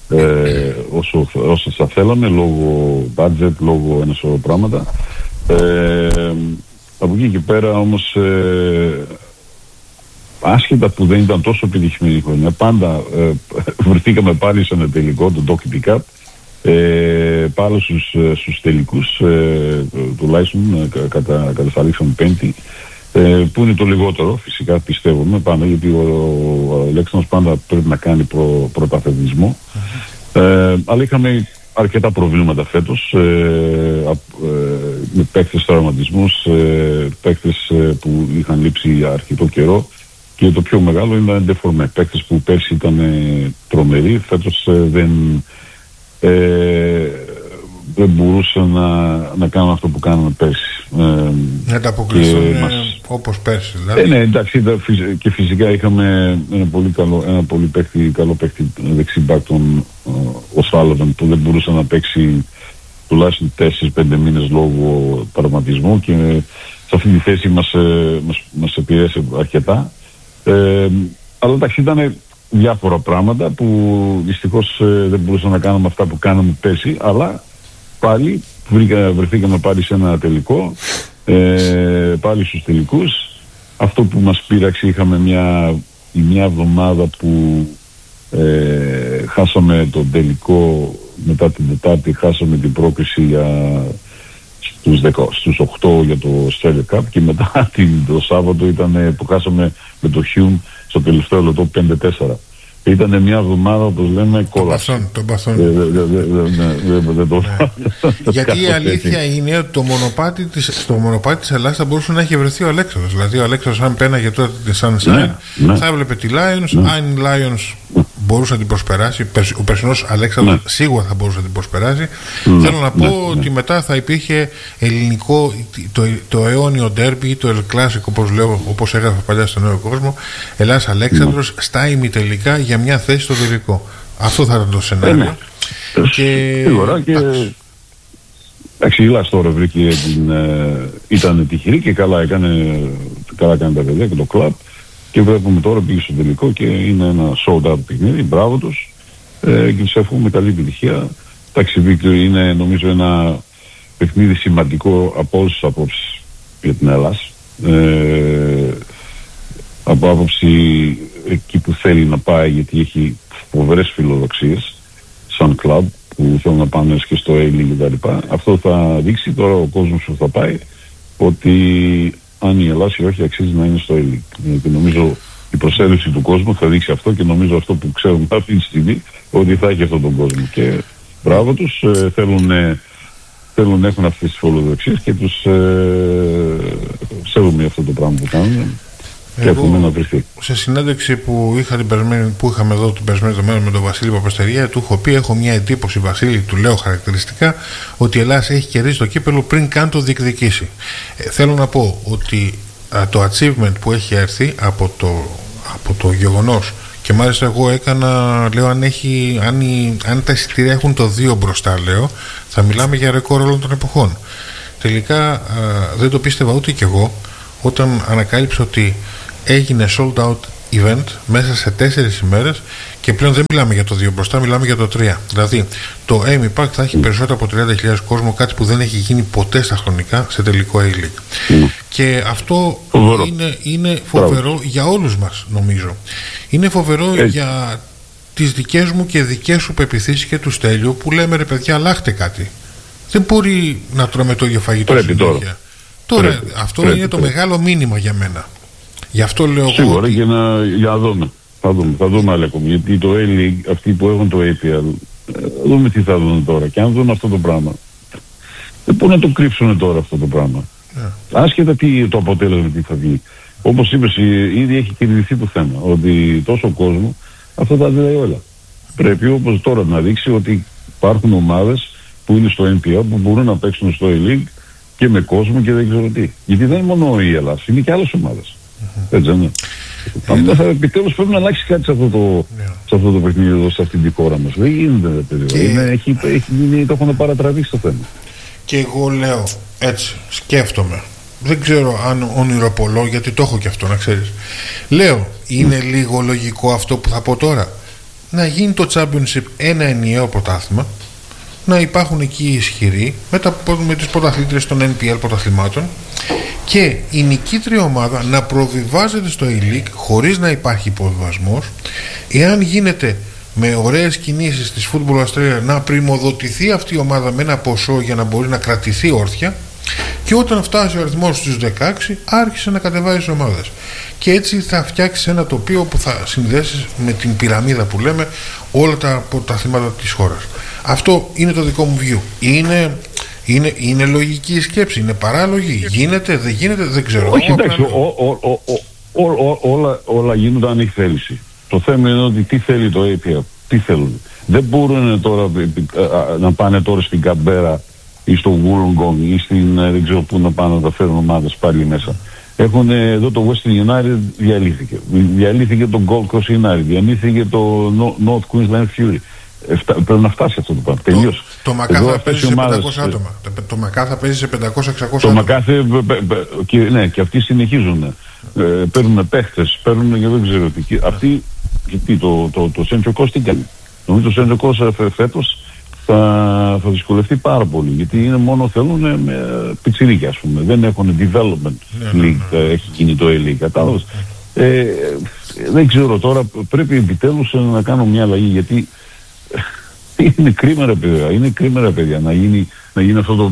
όσο θα θέλαμε, λόγω budget, λόγω ένα σωρό πράγματα. Από εκεί και πέρα όμως, άσχετα που δεν ήταν τόσο επιτυχημένη χρονιά, πάντα βρεθήκαμε πάλι σε ένα τελικό, το Doherty Cup, πάλι στους τελικούς, τουλάχιστον κατασταλήξαμε πέμπτη, που είναι το λιγότερο, φυσικά πιστεύουμε πάντα, γιατί ο Αλέξανδρος πάντα πρέπει να κάνει πρωταθλητισμό. Αλλά είχαμε αρκετά προβλήματα φέτος, με παίκτες τραυματισμούς, παίκτες που είχαν λείψει αρκετό καιρό, και το πιο μεγάλο είναι ντεφορμέ, παίκτες που πέρσι ήταν τρομεροί, φέτος δεν μπορούσαν να κάνουν αυτό που κάναμε πέρσι. Να τα αποκλειστούν όπως πέρσι, δηλαδή. Ναι, εντάξει, και φυσικά είχαμε ένα πολύ καλό παίκτη δεξιμπάκ, τον ο Σάλαβεν, που δεν μπορούσε να παίξει τουλάχιστον 4-5 μήνες λόγω τραυματισμού, και σε αυτή τη θέση μας επηρέασε αρκετά. Αλλά εντάξει, ήταν διάφορα πράγματα που δυστυχώς δεν μπορούσαμε να κάνουμε αυτά που κάναμε πέρσι, αλλά πάλι βρεθήκαμε πάλι σε ένα τελικό, πάλι στους τελικούς. Αυτό που μας πείραξε, είχαμε μια εβδομάδα που χάσαμε τον τελικό, μετά την Τετάρτη χάσαμε την πρόκριση στους 8 για το Australia Cup, και μετά το Σάββατο ήταν που χάσαμε με το Hume στο τελευταίο λεπτό 5-4. Ήταν μια εβδομάδα, όπως λέμε, κόλαση. Τον παθόν. Γιατί η αλήθεια είναι ότι στο μονοπάτι της Ελλάδας θα μπορούσε να έχει βρεθεί ο Αλέξανδρος. Δηλαδή ο Αλέξανδρος, αν πέναγε τότε τη Sunshine, θα έβλεπε τη Lions. Αν η Lions μπορούσε να την προσπεράσει, ο περσινός Αλέξανδρος σίγουρα θα μπορούσε να την προσπεράσει. Θέλω να πω ότι μετά θα υπήρχε ελληνικό, το αιώνιο ντέρμπι, το El Clásico, όπως έγραφε παλιά στον Νέο Κόσμο, Ελλάδας Αλέξανδρος στα ημιτελικά για μια θέση στο τελικό. Αυτό θα ήταν το σενάριο. Σίγουρα, και εντάξει, η Ελλάς τώρα βρήκε ήταν τυχερή και καλά έκανε τα παιδιά και το κλαμπ, και βλέπουμε τώρα πήγε στο τελικό και είναι ένα sold out παιχνίδι. Μπράβο τους, και τους εύχομαι καλή επιτυχία. Εντάξει, Βίκτορ, είναι νομίζω ένα παιχνίδι σημαντικό από όλες τις απόψεις για την Ελλάς. Από άποψη εκεί που θέλει να πάει, γιατί έχει φοβερές φιλοδοξίες σαν κλαμπ που θέλουν να πάνε και στο A-League κτλ. Αυτό θα δείξει τώρα ο κόσμος που θα πάει, ότι αν η Ελλάδα ή όχι αξίζει να είναι στο A-League. Και νομίζω η προσέλευση του κόσμου θα δείξει αυτό, και νομίζω αυτό που ξέρουμε αυτή τη στιγμή, ότι θα έχει αυτόν τον κόσμο. Και μπράβο τους, θέλουν να έχουν αυτές τις φιλοδοξίες, και τους ξέρουμε αυτό το πράγμα που κάνουν. Εγώ, σε συνέντευξη που είχαμε εδώ την περασμένη εβδομάδα με τον Βασίλη Παπαστεριά, του έχω πει: έχω μια εντύπωση, Βασίλη, του λέω χαρακτηριστικά, ότι η Ελλάδα έχει κερδίσει το κύπελλο πριν καν το διεκδικήσει. Θέλω να πω ότι το achievement που έχει έρθει από το γεγονός, και μάλιστα εγώ λέω αν τα εισιτήρια έχουν το 2 μπροστά, λέω, θα μιλάμε για ρεκόρ όλων των εποχών. τελικά δεν το πίστευα ούτε κι εγώ όταν ανακάλυψα ότι έγινε sold out event μέσα σε 4 ημέρες και πλέον δεν μιλάμε για το 2 μπροστά, μιλάμε για το 3. Δηλαδή το Amy Park θα έχει περισσότερο από 30.000 κόσμο, κάτι που δεν έχει γίνει ποτέ στα χρονικά σε τελικό A-League. Και αυτό είναι φοβερό για όλους μας, νομίζω. Είναι φοβερό για τις δικές μου και δικές σου πεποιθήσεις και του Στέλιου, που λέμε ρε παιδιά, αλλάχτε κάτι. Δεν μπορεί να τρώμε το ίδιο φαγητό συνέχεια. Τώρα αυτό είναι το μεγάλο μήνυμα για μένα. Γι' αυτό λέω σίγουρα ότι... για να δούμε. Θα δούμε Αλέκο, γιατί το A-League, αυτοί που έχουν το APL, δούμε τι θα δουν τώρα. Και αν δουν αυτό το πράγμα, δεν μπορούν να το κρύψουν τώρα αυτό το πράγμα. Άσχετα το αποτέλεσμα τι θα βγει. Όπως είπες, ήδη έχει κερδιθεί το θέμα. Ότι τόσο κόσμο αυτό τα δει όλα. Πρέπει όπως τώρα να δείξει ότι υπάρχουν ομάδες που είναι στο NPL που μπορούν να παίξουν στο A-League και με κόσμο και δεν ξέρω τι. Γιατί δεν είναι μόνο η Ελλάδα, είναι και άλλες ομάδες. Έτσι δεν είναι. Επιτέλους πρέπει να αλλάξει κάτι σε αυτό το παιχνίδι εδώ, σε αυτή τη χώρα μας. Δεν γίνεται, παιδιά. Το έχουν παρατραβήξει το θέμα. Και εγώ λέω έτσι, σκέφτομαι. Δεν ξέρω αν ονειροπολώ, γιατί το έχω και αυτό, να ξέρεις. Λέω, είναι λίγο λογικό αυτό που θα πω τώρα. Να γίνει το Championship ένα ενιαίο πρωτάθλημα, να υπάρχουν εκεί οι ισχυροί με τις πρωταθλήτρες των NPL πρωταθλημάτων και η νικήτρια ομάδα να προβιβάζεται στο A-League χωρίς να υπάρχει υποβιβασμός. Εάν γίνεται με ωραίες κινήσεις της Football Australia να πριμοδοτηθεί αυτή η ομάδα με ένα ποσό για να μπορεί να κρατηθεί όρθια, και όταν φτάσει ο αριθμός στους 16 άρχισε να κατεβάζει τις ομάδες. Και έτσι θα φτιάξεις ένα τοπίο που θα συνδέσεις με την πυραμίδα που λέμε όλα τα πρωταθλήματα της χώρας. Αυτό είναι το δικό μου view. Είναι λογική η σκέψη, είναι παράλογη, γίνεται, δεν γίνεται, δεν ξέρω. Όχι, εντάξει, όλα γίνονται αν έχει θέληση. Το θέμα είναι ότι τι θέλει το APL, τι θέλουν. Δεν μπορούν τώρα να πάνε τώρα στην Καμπέρα ή στο Wollongong ή στην δεν ξέρω πού να πάνε να τα φέρουν ομάδες πάλι μέσα. Έχουν εδώ το Western United διαλύθηκε το Gold Coast United, διαλύθηκε το North Queensland Fury. Πρέπει να φτάσει αυτό το πράγμα. Τελείως. Το Μακά θα παίζει σε 500 άτομα. Το Μακά θα παίζει σε 500-600 άτομα. Ναι, και αυτοί συνεχίζουν. Παίρνουν παίχτες, παίρνουν και δεν ξέρω τι. Αυτοί, το Central Coast τι κάνει. Νομίζω το Central Coast φέτος θα δυσκολευτεί πάρα πολύ, γιατί είναι μόνο θέλουν πιτσιρίκια, ας πούμε. Δεν έχουν development league, έχει γίνει το A-League, κατάλαβες. Δεν ξέρω τώρα, πρέπει επιτέλους να κάνω μια αλλαγή, γιατί είναι κρίμα ρε παιδιά, να γίνει αυτό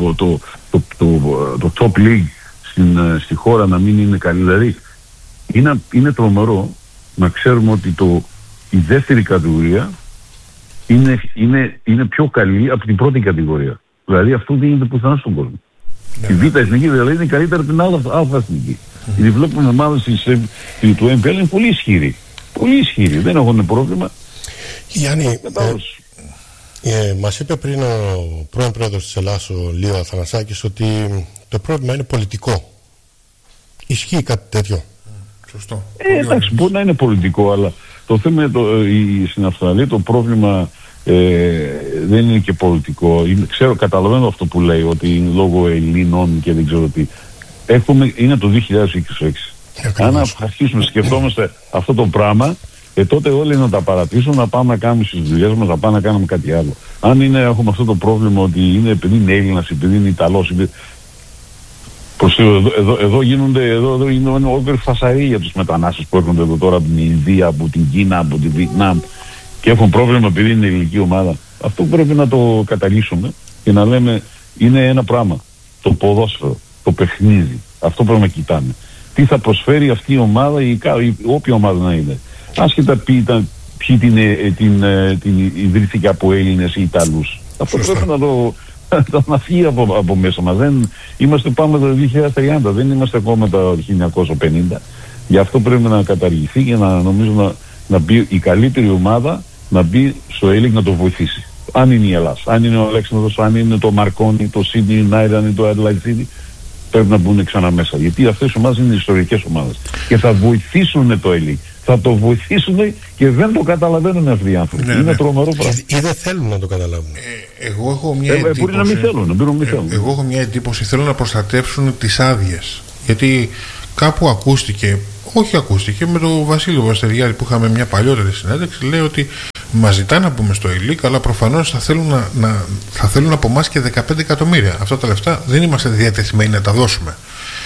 το top league στη χώρα να μην είναι καλή. Δηλαδή είναι τρομερό να ξέρουμε ότι η δεύτερη κατηγορία είναι πιο καλή από την πρώτη κατηγορία. Δηλαδή αυτό δεν γίνεται πουθενά στον κόσμο. Η Β' εθνική δηλαδή είναι καλύτερη από την Α' εθνική. Γιατί βλέπουμε ομάδες του MPL είναι πολύ ισχυροί. Πολύ ισχυροί, δεν έχουν πρόβλημα. Γιάννη, μας είπε πριν ο πρώην πρόεδρος της Ελλάδας, ο Λίο Αθανασάκης, ότι το πρόβλημα είναι πολιτικό. Ισχύει κάτι τέτοιο? Σωστό. Εντάξει, μπορεί να είναι πολιτικό, αλλά το θέμα στην Αυστραλία το πρόβλημα δεν είναι και πολιτικό. Καταλαβαίνω αυτό που λέει, ότι είναι λόγω Ελλήνων και δεν ξέρω τι. Είναι το 2026. Αν αρχίσουμε να σκεφτόμαστε αυτό το πράγμα, τότε όλοι να τα παρατήσουν, να πάμε να κάνουμε στις δουλειές μας, να πάμε να κάνουμε κάτι άλλο. Αν έχουμε αυτό το πρόβλημα ότι είναι επειδή είναι Έλληνας, επειδή είναι Ιταλός, εδώ γίνονται όλη φασαρία για τους μετανάστες που έρχονται εδώ τώρα από την Ινδία, από την Κίνα, από την Βιετνάμ και έχουν πρόβλημα επειδή είναι ελληνική ομάδα. Αυτό πρέπει να το καταλύσουμε και να λέμε είναι ένα πράγμα. Το ποδόσφαιρο, το παιχνίδι. Αυτό πρέπει να κοιτάμε. Τι θα προσφέρει αυτή η ομάδα ή όποια ομάδα να είναι. Άσχετα ποιοι την ιδρύθηκε από Έλληνες ή Ιταλούς. Αυτό πρέπει να φύγει από μέσα μας. Είμαστε πάμε το 2030, δεν είμαστε ακόμα το 1950. Γι' αυτό πρέπει να καταργηθεί και νομίζω να μπει η καλύτερη ομάδα, να μπει στο A-League να το βοηθήσει. Αν είναι η Ελλάδα, αν είναι ο Αλέξανδρος, αν είναι το Μαρκόνι, το Sydney United, αν είναι το Adelaide City, πρέπει να μπουν ξανά μέσα. Γιατί αυτές οι ομάδες είναι ιστορικές ομάδες και θα βοηθήσουν το A-League. Θα το βοηθήσουν και δεν το καταλαβαίνουν αυτοί οι άνθρωποι. Είναι τρομερό πράγμα. Ή δεν θέλουν να το καταλάβουν. Εγώ έχω μια εντύπωση. Μπορεί να μην θέλουν. Εγώ έχω μια εντύπωση, θέλω να προστατεύσουν τις άδειες. Γιατί κάπου ακούστηκε με τον Βασίλειο Βαστεριάδη που είχαμε μια παλιότερη συνέντευξη, λέει ότι μας ζητάνε να μπούμε στο ΕΛΙΚ, αλλά προφανώς θα θέλουν από εμάς και 15 εκατομμύρια. Αυτά τα λεφτά δεν είμαστε διατεθειμένοι να τα δώσουμε.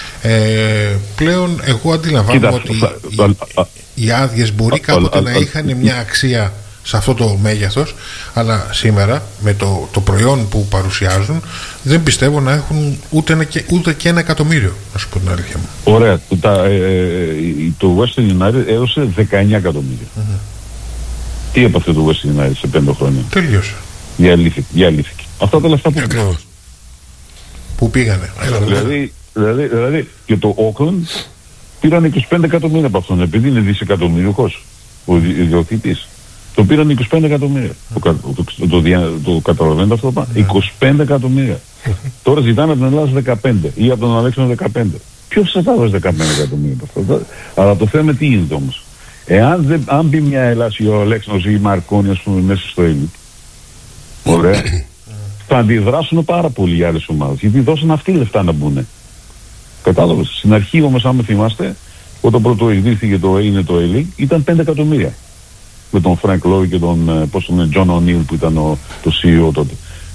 Πλέον εγώ αντιλαμβάνομαι ότι οι άδειες μπορεί κάποτε να είχαν μια αξία σε αυτό το μέγεθος, αλλά σήμερα με το προϊόν που παρουσιάζουν δεν πιστεύω να έχουν ούτε και 1 εκατομμύριο, να σου πω την αλήθεια μου. Ωραία. Το Western United έδωσε 19 εκατομμύρια. Τι έπαθε το Western United σε 5 χρόνια? Τελείωσε. Διαλύθηκε. Αυτά τα λεφτά που πήγανε. Δηλαδή και το Auckland πήραν 25 εκατομμύρια από αυτόν, επειδή είναι δισεκατομμυριούχος ο ιδιοκτήτης. Το πήραν 25 εκατομμύρια. Το καταλαβαίνετε αυτό το πράγμα? 25 εκατομμύρια. Τώρα ζητάνε από την Ελλάδα 15 ή από τον Αλέξανδρο 15. Ποιος θα τα δώσει 15 εκατομμύρια από αυτό? Αλλά το θέμα τι γίνεται όμως? Αν μπει μια Ελλάς ή ο Αλέξανδρος ή η Μαρκόνη, ας πούμε, μέσα στο Έλλη, ωραία, θα αντιδράσουν πάρα πολύ οι άλλες ομάδες, γιατί δώσαν αυτοί λεφτά να μπουν. Κατάλαβες? Στην αρχή όμως, άμα θυμάστε, όταν πρώτο εκδίθηκε το A-League, ήταν 5 εκατομμύρια. Με τον Frank Lowe και τον John O'Neill που ήταν το CEO τότε.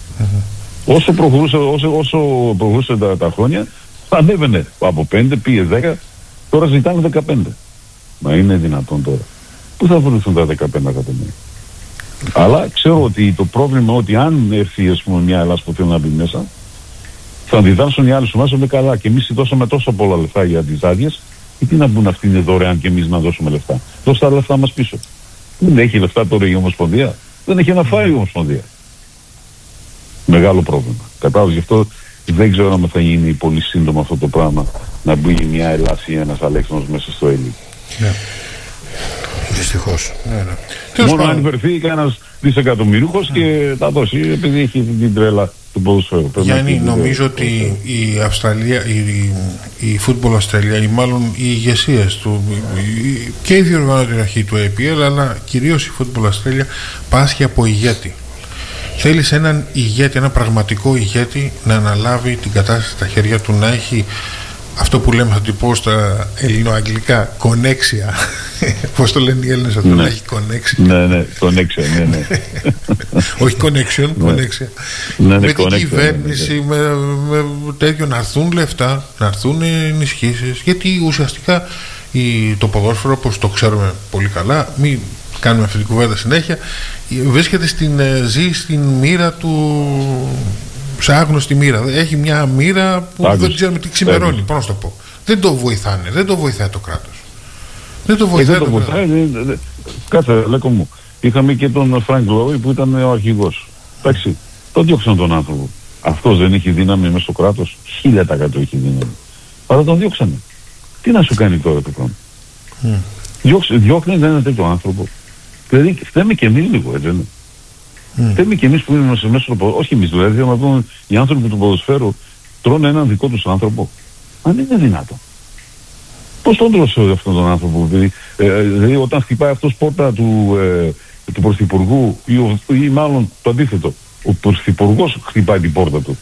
Όσο προχωρούσε τα χρόνια, ανέβαινε από 5, πήγε 10, τώρα ζητάνε 15. Μα είναι δυνατόν τώρα? Πού θα βρεθούν τα 15 εκατομμύρια? Αλλά ξέρω ότι το πρόβλημα ότι αν έρθει, ας πούμε, μια Ελλάδα που θέλει να μπει μέσα, θα αντιδράσουν οι άλλες ομάδες καλά. Και εμείς δώσαμε τόσο πολλά λεφτά για τις άδειες, γιατί να μπουν αυτοί δωρεάν και εμείς να δώσουμε λεφτά? Δώσε τα λεφτά μας πίσω. Δεν έχει λεφτά τώρα η Ομοσπονδία. Δεν έχει να φάει η Ομοσπονδία. Μεγάλο πρόβλημα. Κατάλαβες? Γι' αυτό δεν ξέρω αν θα γίνει πολύ σύντομα αυτό το πράγμα, να μπει μια Ελλάς ή ένας Αλέξανδρος μέσα στο Έλλη. Ναι. Δυστυχώς. Μόνο αν βρεθεί κανένας δισεκατομμυριούχος και τα δώσει, επειδή έχει την τρέλα του ποδοσφαίρου. Γιάννη, νομίζω ότι η Αυστραλία, η Football Australia, ή μάλλον οι ηγεσίες του, και η διοργανωτική αρχή του APL, αλλά κυρίως η Football Australia, πάσχει από ηγέτη. Θέλεις έναν ηγέτη, ένα πραγματικό ηγέτη, να αναλάβει την κατάσταση στα χέρια του, να έχει αυτό που λέμε, θα το πω στα ελληνοαγγλικά, κονέξια. Πώς το λένε οι Έλληνες αυτό, να έχει κονέξια? Ναι, κονέξια, ναι. Όχι connection, κονέξια. Με την κυβέρνηση, με τέτοιο, να έρθουν λεφτά, να έρθουν ενισχύσεις. Γιατί ουσιαστικά το ποδόσφαιρο, όπως το ξέρουμε πολύ καλά, μην κάνουμε αυτή την κουβέντα συνέχεια, βρίσκεται ζει στην μοίρα του, σε άγνωστη μοίρα. Έχει μια μοίρα που δεν ξέρουμε τι ξημερώνει. Πώς να το πω? Δεν το βοηθάνε, δεν το βοηθάει το κράτος. Δεν το βοηθάει το κράτος. Κάτσε, Λέκο μου. Είχαμε και τον Frank Lowe που ήταν ο αρχηγός. Εντάξει, τον διώξαν τον άνθρωπο. Αυτός δεν έχει δύναμη μέσα στο κράτος? 1000% έχει δύναμη. Αλλά τον διώξανε. Τι να σου κάνει τώρα το πράγμα? Διώχνει έναν τέτοιο άνθρωπο. Δηλαδή φταίμε και εμείς λίγο, έτσι είναι. Φταίμε και εμείς που είμαστε μέσα στο ποδοσφαίρο. Όχι εμείς, δηλαδή να δούμε οι άνθρωποι του ποδοσφαίρου τρώνε έναν δικό τους άνθρωπο. Αν είναι δυνατό. Πώς τον τρώσει αυτόν τον άνθρωπο? Δηλαδή όταν χτυπάει αυτός πόρτα του πρωθυπουργού, ή μάλλον το αντίθετο, ο πρωθυπουργός χτυπάει την πόρτα του.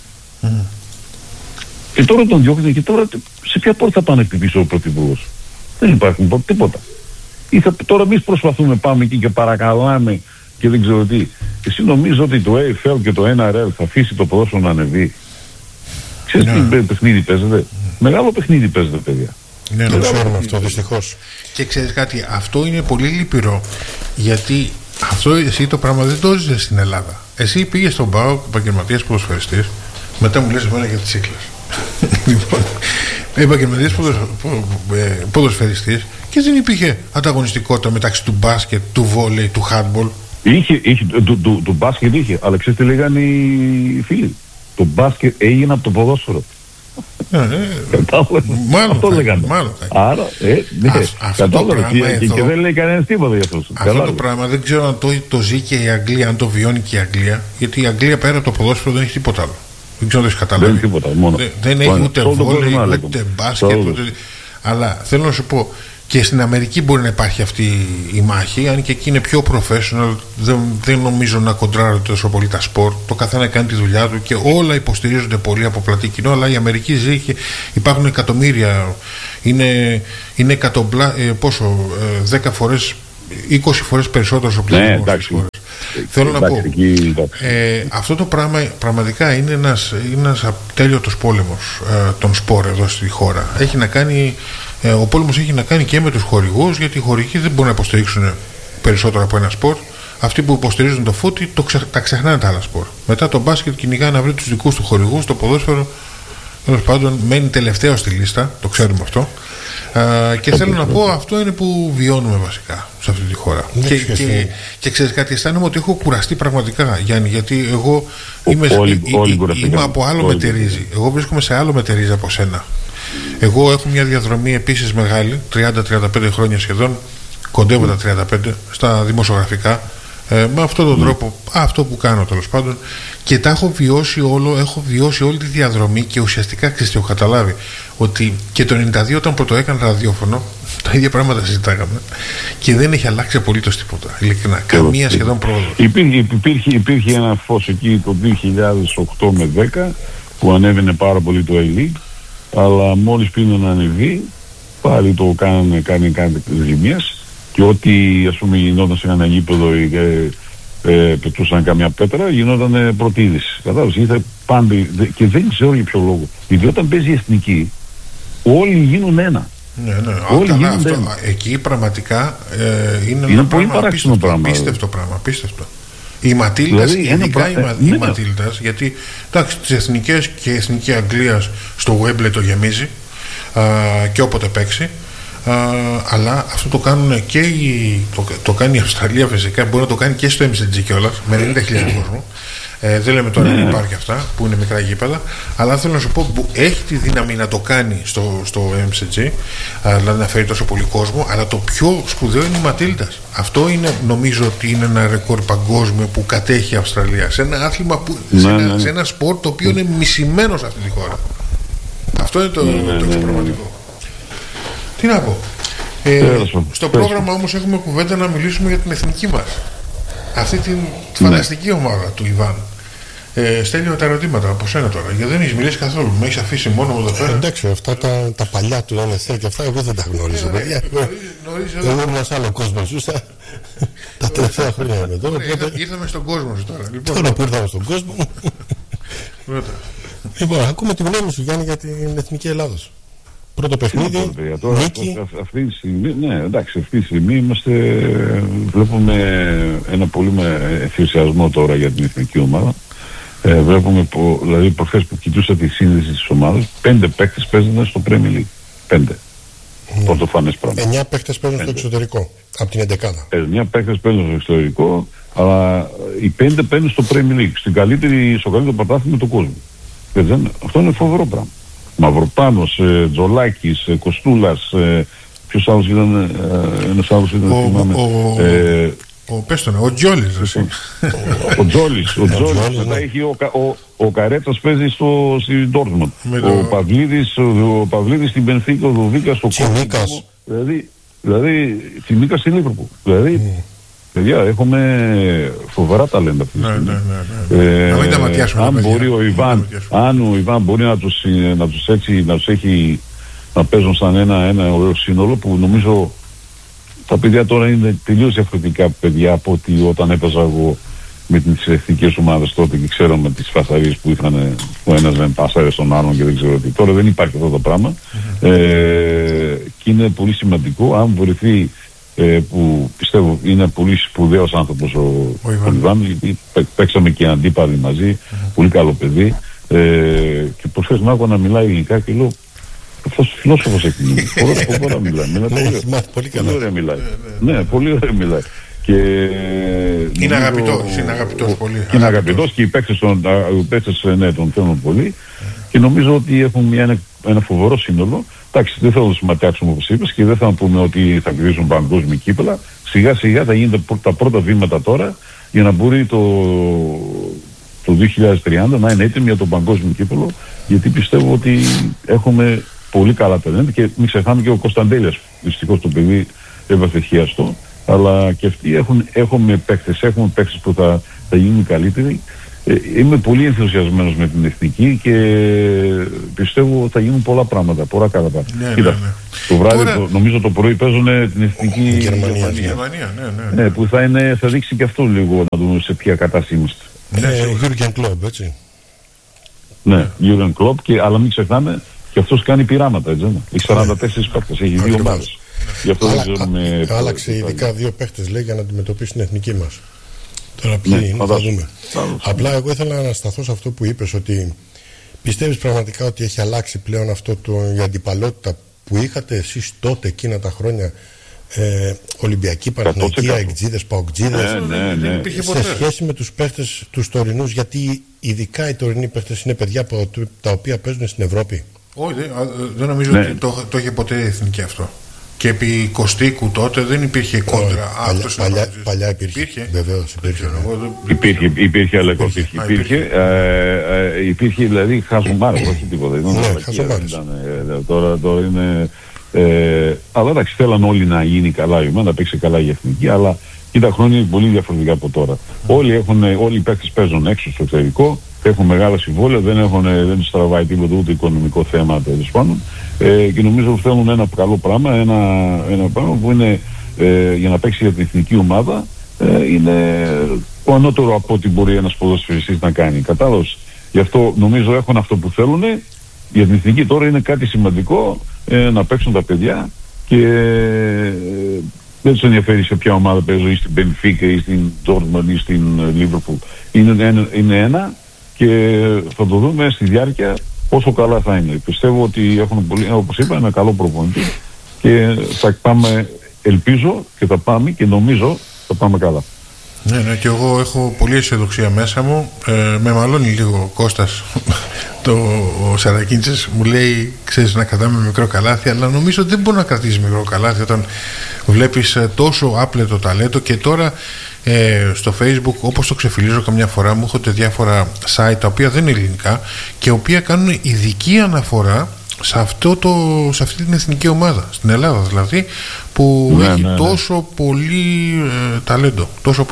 Και τώρα τον διώχνει, και τώρα σε ποια πόρτα θα πάνε χτυπήσει ο πρωθυπουργός? Δεν υπάρχουν τίποτα. Τώρα εμείς προσπαθούμε, πάμε εκεί και παρακαλάμε και δεν ξέρω τι. Εσύ νομίζω ότι το AFL και το NRL θα αφήσει το ποδόσφαιρο να ανεβεί? Ξέρεις τι παιχνίδι παίζεται? Μεγάλο παιχνίδι παίζεται, παιδιά. Ναι, το ξέρουμε αυτό, δυστυχώς. Και ξέρεις κάτι, αυτό είναι πολύ λυπηρό, γιατί αυτό εσύ το πράγμα δεν το ζεις στην Ελλάδα. Εσύ πήγες στον ΠΑΟΚ, επαγγελματίας ποδοσφαιριστής, μετά μου λες εμένα για τις Σύκλας. Λοιπόν, επαγγελματίας ποδοσφαιριστής, και δεν υπήρχε ανταγωνιστικότητα μεταξύ του μπάσκετ, του βόλεϊ, του χάντμπολ. Του μπάσκετ είχε, αλλά ξέρεις τι λέγανε οι φίλοι? Το μπάσκετ έγινε από το ποδόσφαιρο. Αυτό λέγανε. Άρα, και δεν λέει κανένας τίποτα για αυτό. Αυτό το πράγμα δεν ξέρω αν το ζει και η Αγγλία, αν το βιώνει και η Αγγλία, γιατί η Αγγλία πέρα από το ποδόσφαιρο δεν έχει τίποτα άλλο. Δεν ξέρω αν το έχει καταλάβει. Δεν έχει ούτε βόλεϊ, ούτε μπάσκετ. Αλλά θέλω να σου πω, Και στην Αμερική μπορεί να υπάρχει αυτή η μάχη, αν και εκεί είναι πιο professional, δεν νομίζω να κοντράρονται τόσο πολύ τα σπορ. Το καθένα κάνει τη δουλειά του και όλα υποστηρίζονται πολύ από πλατή κοινό. Αλλά η Αμερική ζει και υπάρχουν εκατομμύρια, είναι 10 φορές, 20 φορές περισσότερο ο πληθυσμός. Θέλω να πω, αυτό το πράγμα πραγματικά είναι ένας ατέλειωτος πόλεμος των σπορ εδώ στη χώρα. Έχει να κάνει, ο πόλεμος έχει να κάνει και με τους χορηγούς, γιατί οι χορηγοί δεν μπορούν να υποστηρίξουν περισσότερο από ένα σπορ. Αυτοί που υποστηρίζουν το φούτι τα ξεχνάνε τα άλλα σπορ. Μετά το μπάσκετ κυνηγάει να βρει τους δικούς του χορηγούς. Το ποδόσφαιρο τέλος πάντων μένει τελευταίο στη λίστα, το ξέρουμε αυτό. Και θέλω να πω, αυτό είναι που βιώνουμε βασικά σε αυτή τη χώρα. Και ξέρεις κάτι, αισθάνομαι ότι έχω κουραστεί πραγματικά, Γιάννη, γιατί εγώ είμαι από άλλο μετερίζει. Εγώ βρίσκομαι σε άλλο μετερίζει από σένα. Εγώ έχω μια διαδρομή επίσης μεγάλη, 30-35 χρόνια σχεδόν, κοντεύω τα 35 στα δημοσιογραφικά, με αυτόν τον τρόπο, αυτό που κάνω τέλος πάντων, και τα έχω βιώσει όλη τη διαδρομή. Και ουσιαστικά έχω καταλάβει ότι και το 92 όταν πρώτο έκανα ραδιόφωνο, τα ίδια πράγματα συζητάγαμε και δεν έχει αλλάξει απολύτως τίποτα, ειλικρινά, καμία σχεδόν πρόοδος. Υπήρχε ένα φως εκεί το 2008 με 10 που ανέβαινε πάρα πολύ το A-League, αλλά μόλις πήγαινε να ανεβεί πάλι το κάνανε ζημίες. Και ό,τι ας πούμε γινόταν σε ένα γήπεδο ή πετούσαν καμιά πέτρα, γινόταν πρώτη είδηση. Κατάλαβες, ήρθε πάντα και δεν ξέρω για ποιο λόγο. Γιατί όταν παίζει η εθνική, όλοι γίνουν ένα. Ναι. Όλοι γίνουν ένα. Εκεί πραγματικά είναι ένα πολύ παράξενο πράγμα. Απίστευτο πράγμα. Απίστευτο. Οι Ματίλντας, δηλαδή, ειδικά οι Ματίλντας, γιατί εντάξει, τις εθνικές και η εθνική Αγγλίας στο Wembley το γεμίζει και όποτε παίξει. Αλλά αυτό το κάνουν και το κάνει η Αυστραλία φυσικά, μπορεί να το κάνει και στο MCG κιόλας με 90.000 κόσμο. Δεν λέμε τώρα να υπάρχει αυτά που είναι μικρά γήπεδα, αλλά θέλω να σου πω που έχει τη δύναμη να το κάνει στο MCG, δηλαδή να φέρει τόσο πολύ κόσμο. Αλλά το πιο σπουδαίο είναι η Ματίλντας. Αυτό είναι, νομίζω ότι είναι ένα ρεκόρ παγκόσμιο που κατέχει η Αυστραλία σε ένα άθλημα που, σε ένα σπορ το οποίο είναι μισημένο σε αυτή τη χώρα. Αυτό είναι το εξωπραγματικό. Τι να πω. Στο πρόγραμμα όμως έχουμε κουβέντα να μιλήσουμε για την εθνική μας. Αυτή την φανταστική ομάδα του Ιβάν. Στέλνω τα ερωτήματα από σένα τώρα, γιατί δεν έχεις μιλήσει καθόλου. Με έχεις αφήσει μόνο μου εδώ πέρα. Εντάξει, αυτά τα παλιά του NSL και αυτά εγώ δεν τα γνωρίζω, παιδιά. Εγώ ήμουν ένας άλλο κόσμο, ζούσα τα τελευταία χρόνια εδώ. Ήρθαμε στον κόσμο σου τώρα. Τώρα που ήρθαμε στον κόσμο. Λοιπόν, ακούμε τη γνώμη σου, Γιάννη, για την εθνική Ελλάδος. Πρώτο παιχνίδι, νίκη. Αυτή τη στιγμή βλέπουμε ένα πολύ ενθουσιασμό τώρα για την εθνική ομάδα. Βλέπουμε, δηλαδή προχθές που κοιτούσα τη σύνδεση της ομάδας, 5 παίκτες παίζουν στο Premier League. 5. Πρωτοφανές πράγμα. 9 παίκτες παίζουν στο εξωτερικό, από την 11η. 9 παίκτες παίζουν στο εξωτερικό, αλλά οι 5 παίζουν στο Premier League, στο καλύτερο πρωτάθλημα του κόσμου. Αυτό είναι φοβερό πράγμα. Μαυροπάνος, Τζολάκης, Κοστούλας, ποιος άλλος ήταν, ένας άλλος ήταν, θυμάμαι. Ο Τζόλης. Ο Τζόλης. Μετά έχει ο Καρέτσας παίζει στην Ντόρτμουντ. Ο Παυλίδης στην Μπενφίκα, ο Δουβίκας στο Τσιμίκας. Δηλαδή, Τσιμίκας στην Λίβερπουλ. Δηλαδή, παιδιά, έχουμε φοβερά ταλέντα αυτή τη στιγμή. Να μην τα ματιάσουμε. Αν μπορεί ο Ιβάν μπορεί να τους έχει να παίζουν σαν ένα ωραίο σύνολο, που νομίζω τα παιδιά τώρα είναι τελείως διαφορετικά παιδιά από ότι όταν έπαιζα εγώ με τις εθνικές ομάδες τότε και ξέραμε τις φασαρίες που είχαν, ο ένας δεν πάσαρε στον άλλον και δεν ξέρω τι. Τώρα δεν υπάρχει αυτό το πράγμα και είναι πολύ σημαντικό αν βοηθηθεί, που πιστεύω είναι πολύ σπουδαίος άνθρωπος ο Ιβάν, γιατί παίξαμε και αντίπαλοι μαζί, πολύ καλό παιδί, και προσφέρει να άκουγα να μιλάει ελληνικά και λέω, αυτός φιλόσοφος έχει γίνει. Πολλά μιλάει. Πολύ καλά. Ναι, πολύ ωραία μιλάει. Είναι αγαπητός πολύ. Είναι αγαπητός και οι παίκτες τον θέλουν πολύ και νομίζω ότι έχουν ένα φοβερό σύνολο. Εντάξει, δεν θα το συμματιάξουμε όπως είπες και δεν θα πούμε ότι θα κερδίσουν παγκόσμια κύπελα. Σιγά σιγά θα γίνουν τα πρώτα βήματα τώρα για να μπορεί το 2030 να είναι έτοιμοι για το παγκόσμιο κύπελο, γιατί πιστεύω ότι έχουμε πολύ καλά ταλέντα και μην ξεχνάμε και ο Κωνσταντέλιας Δυστυχώς το παιδί έβαθε χιαστό. Αλλά και αυτοί έχουμε παίκτες που θα γίνουν καλύτεροι. Είμαι πολύ ενθουσιασμένος με την εθνική και πιστεύω ότι θα γίνουν πολλά πράγματα, πολλά καλά πράγματα. Κοίτα, το βράδυ, νομίζω το πρωί παίζουν την εθνική Γερμανία. Ναι, που θα δείξει και αυτό λίγο, να δούμε σε ποια κατάσταση είμαστε. Jürgen Klopp, έτσι. Ναι, Jürgen Klopp, αλλά μην ξεχνάμε και αυτός κάνει πειράματα, έτσι. Έχει 44 παίκτες, έχει 2 ομάδες. Γι' αυτό άλλαξε ειδικά 2 παίκτες, λέει, για να αντιμετωπίσει την εθνική μας. Τώρα ποιοι είναι, θα δούμε. Απλά εγώ ήθελα να σταθώ σε αυτό που είπες, ότι πιστεύεις πραγματικά ότι έχει αλλάξει πλέον αυτό η αντιπαλότητα που είχατε εσείς τότε εκείνα τα χρόνια, Ολυμπιακοί, Παναθηναϊκοί, Αεκτζίδες, Παοκτζίδες, σε σχέση με τους παίχτες τους τωρινούς, γιατί ειδικά οι τωρινοί παίχτες είναι παιδιά τα οποία παίζουν στην Ευρώπη? Όχι, δεν νομίζω ότι το είχε ποτέ η εθνική αυτό. Και επί Κωστίκου τότε δεν υπήρχε κόντρα. Παλιά υπήρχε. Βεβαίως υπήρχε, αλλά υπήρχε δηλαδή χαζομάρες, όχι τίποτα. Τώρα είναι... αλλά εντάξει, θέλαν όλοι να γίνει καλά, να παίξει καλά η εθνική, αλλά και τα χρόνια είναι πολύ διαφορετικά από τώρα. Όλοι οι παίκτες παίζουν έξω στο εξωτερικό, έχουν μεγάλα συμβόλαια, δεν τους τραβάει τίποτα, ούτε οικονομικό θέμα, τέλος πάντων. Και νομίζω ότι θέλουν ένα καλό πράγμα, ένα πράγμα που είναι για να παίξει για την εθνική ομάδα, είναι το ανώτερο από ό,τι μπορεί ένας ποδοσφαιριστής να κάνει. Κατάλαβες. Γι' αυτό νομίζω έχουν αυτό που θέλουν. Για την εθνική τώρα είναι κάτι σημαντικό, να παίξουν τα παιδιά και δεν τους ενδιαφέρει σε ποια ομάδα παίζω, ή στην Μπενφίκα ή στην Dortmund ή στην Liverpool. Είναι ένα και θα το δούμε στη διάρκεια πόσο καλά θα είναι. Πιστεύω ότι έχουν πολύ, όπως είπα, ένα καλό προπονητή και θα πάμε, ελπίζω και θα πάμε και νομίζω θα πάμε καλά. Ναι, και εγώ έχω πολύ αισιοδοξία μέσα μου. Με μαλώνει λίγο ο Κώστας, ο Σαρακίντσες, μου λέει, ξέρεις, να κρατάμε μικρό καλάθι, αλλά νομίζω ότι δεν μπορεί να κρατήσει μικρό καλάθι όταν βλέπεις τόσο άπλετο ταλέντο. Και τώρα στο Facebook, όπως το ξεφυλίζω καμιά φορά, μου έχονται διάφορα site τα οποία δεν είναι ελληνικά και οποία κάνουν ειδική αναφορά σε αυτή την εθνική ομάδα, στην Ελλάδα δηλαδή, που έχει τόσο πολύ ταλέντο.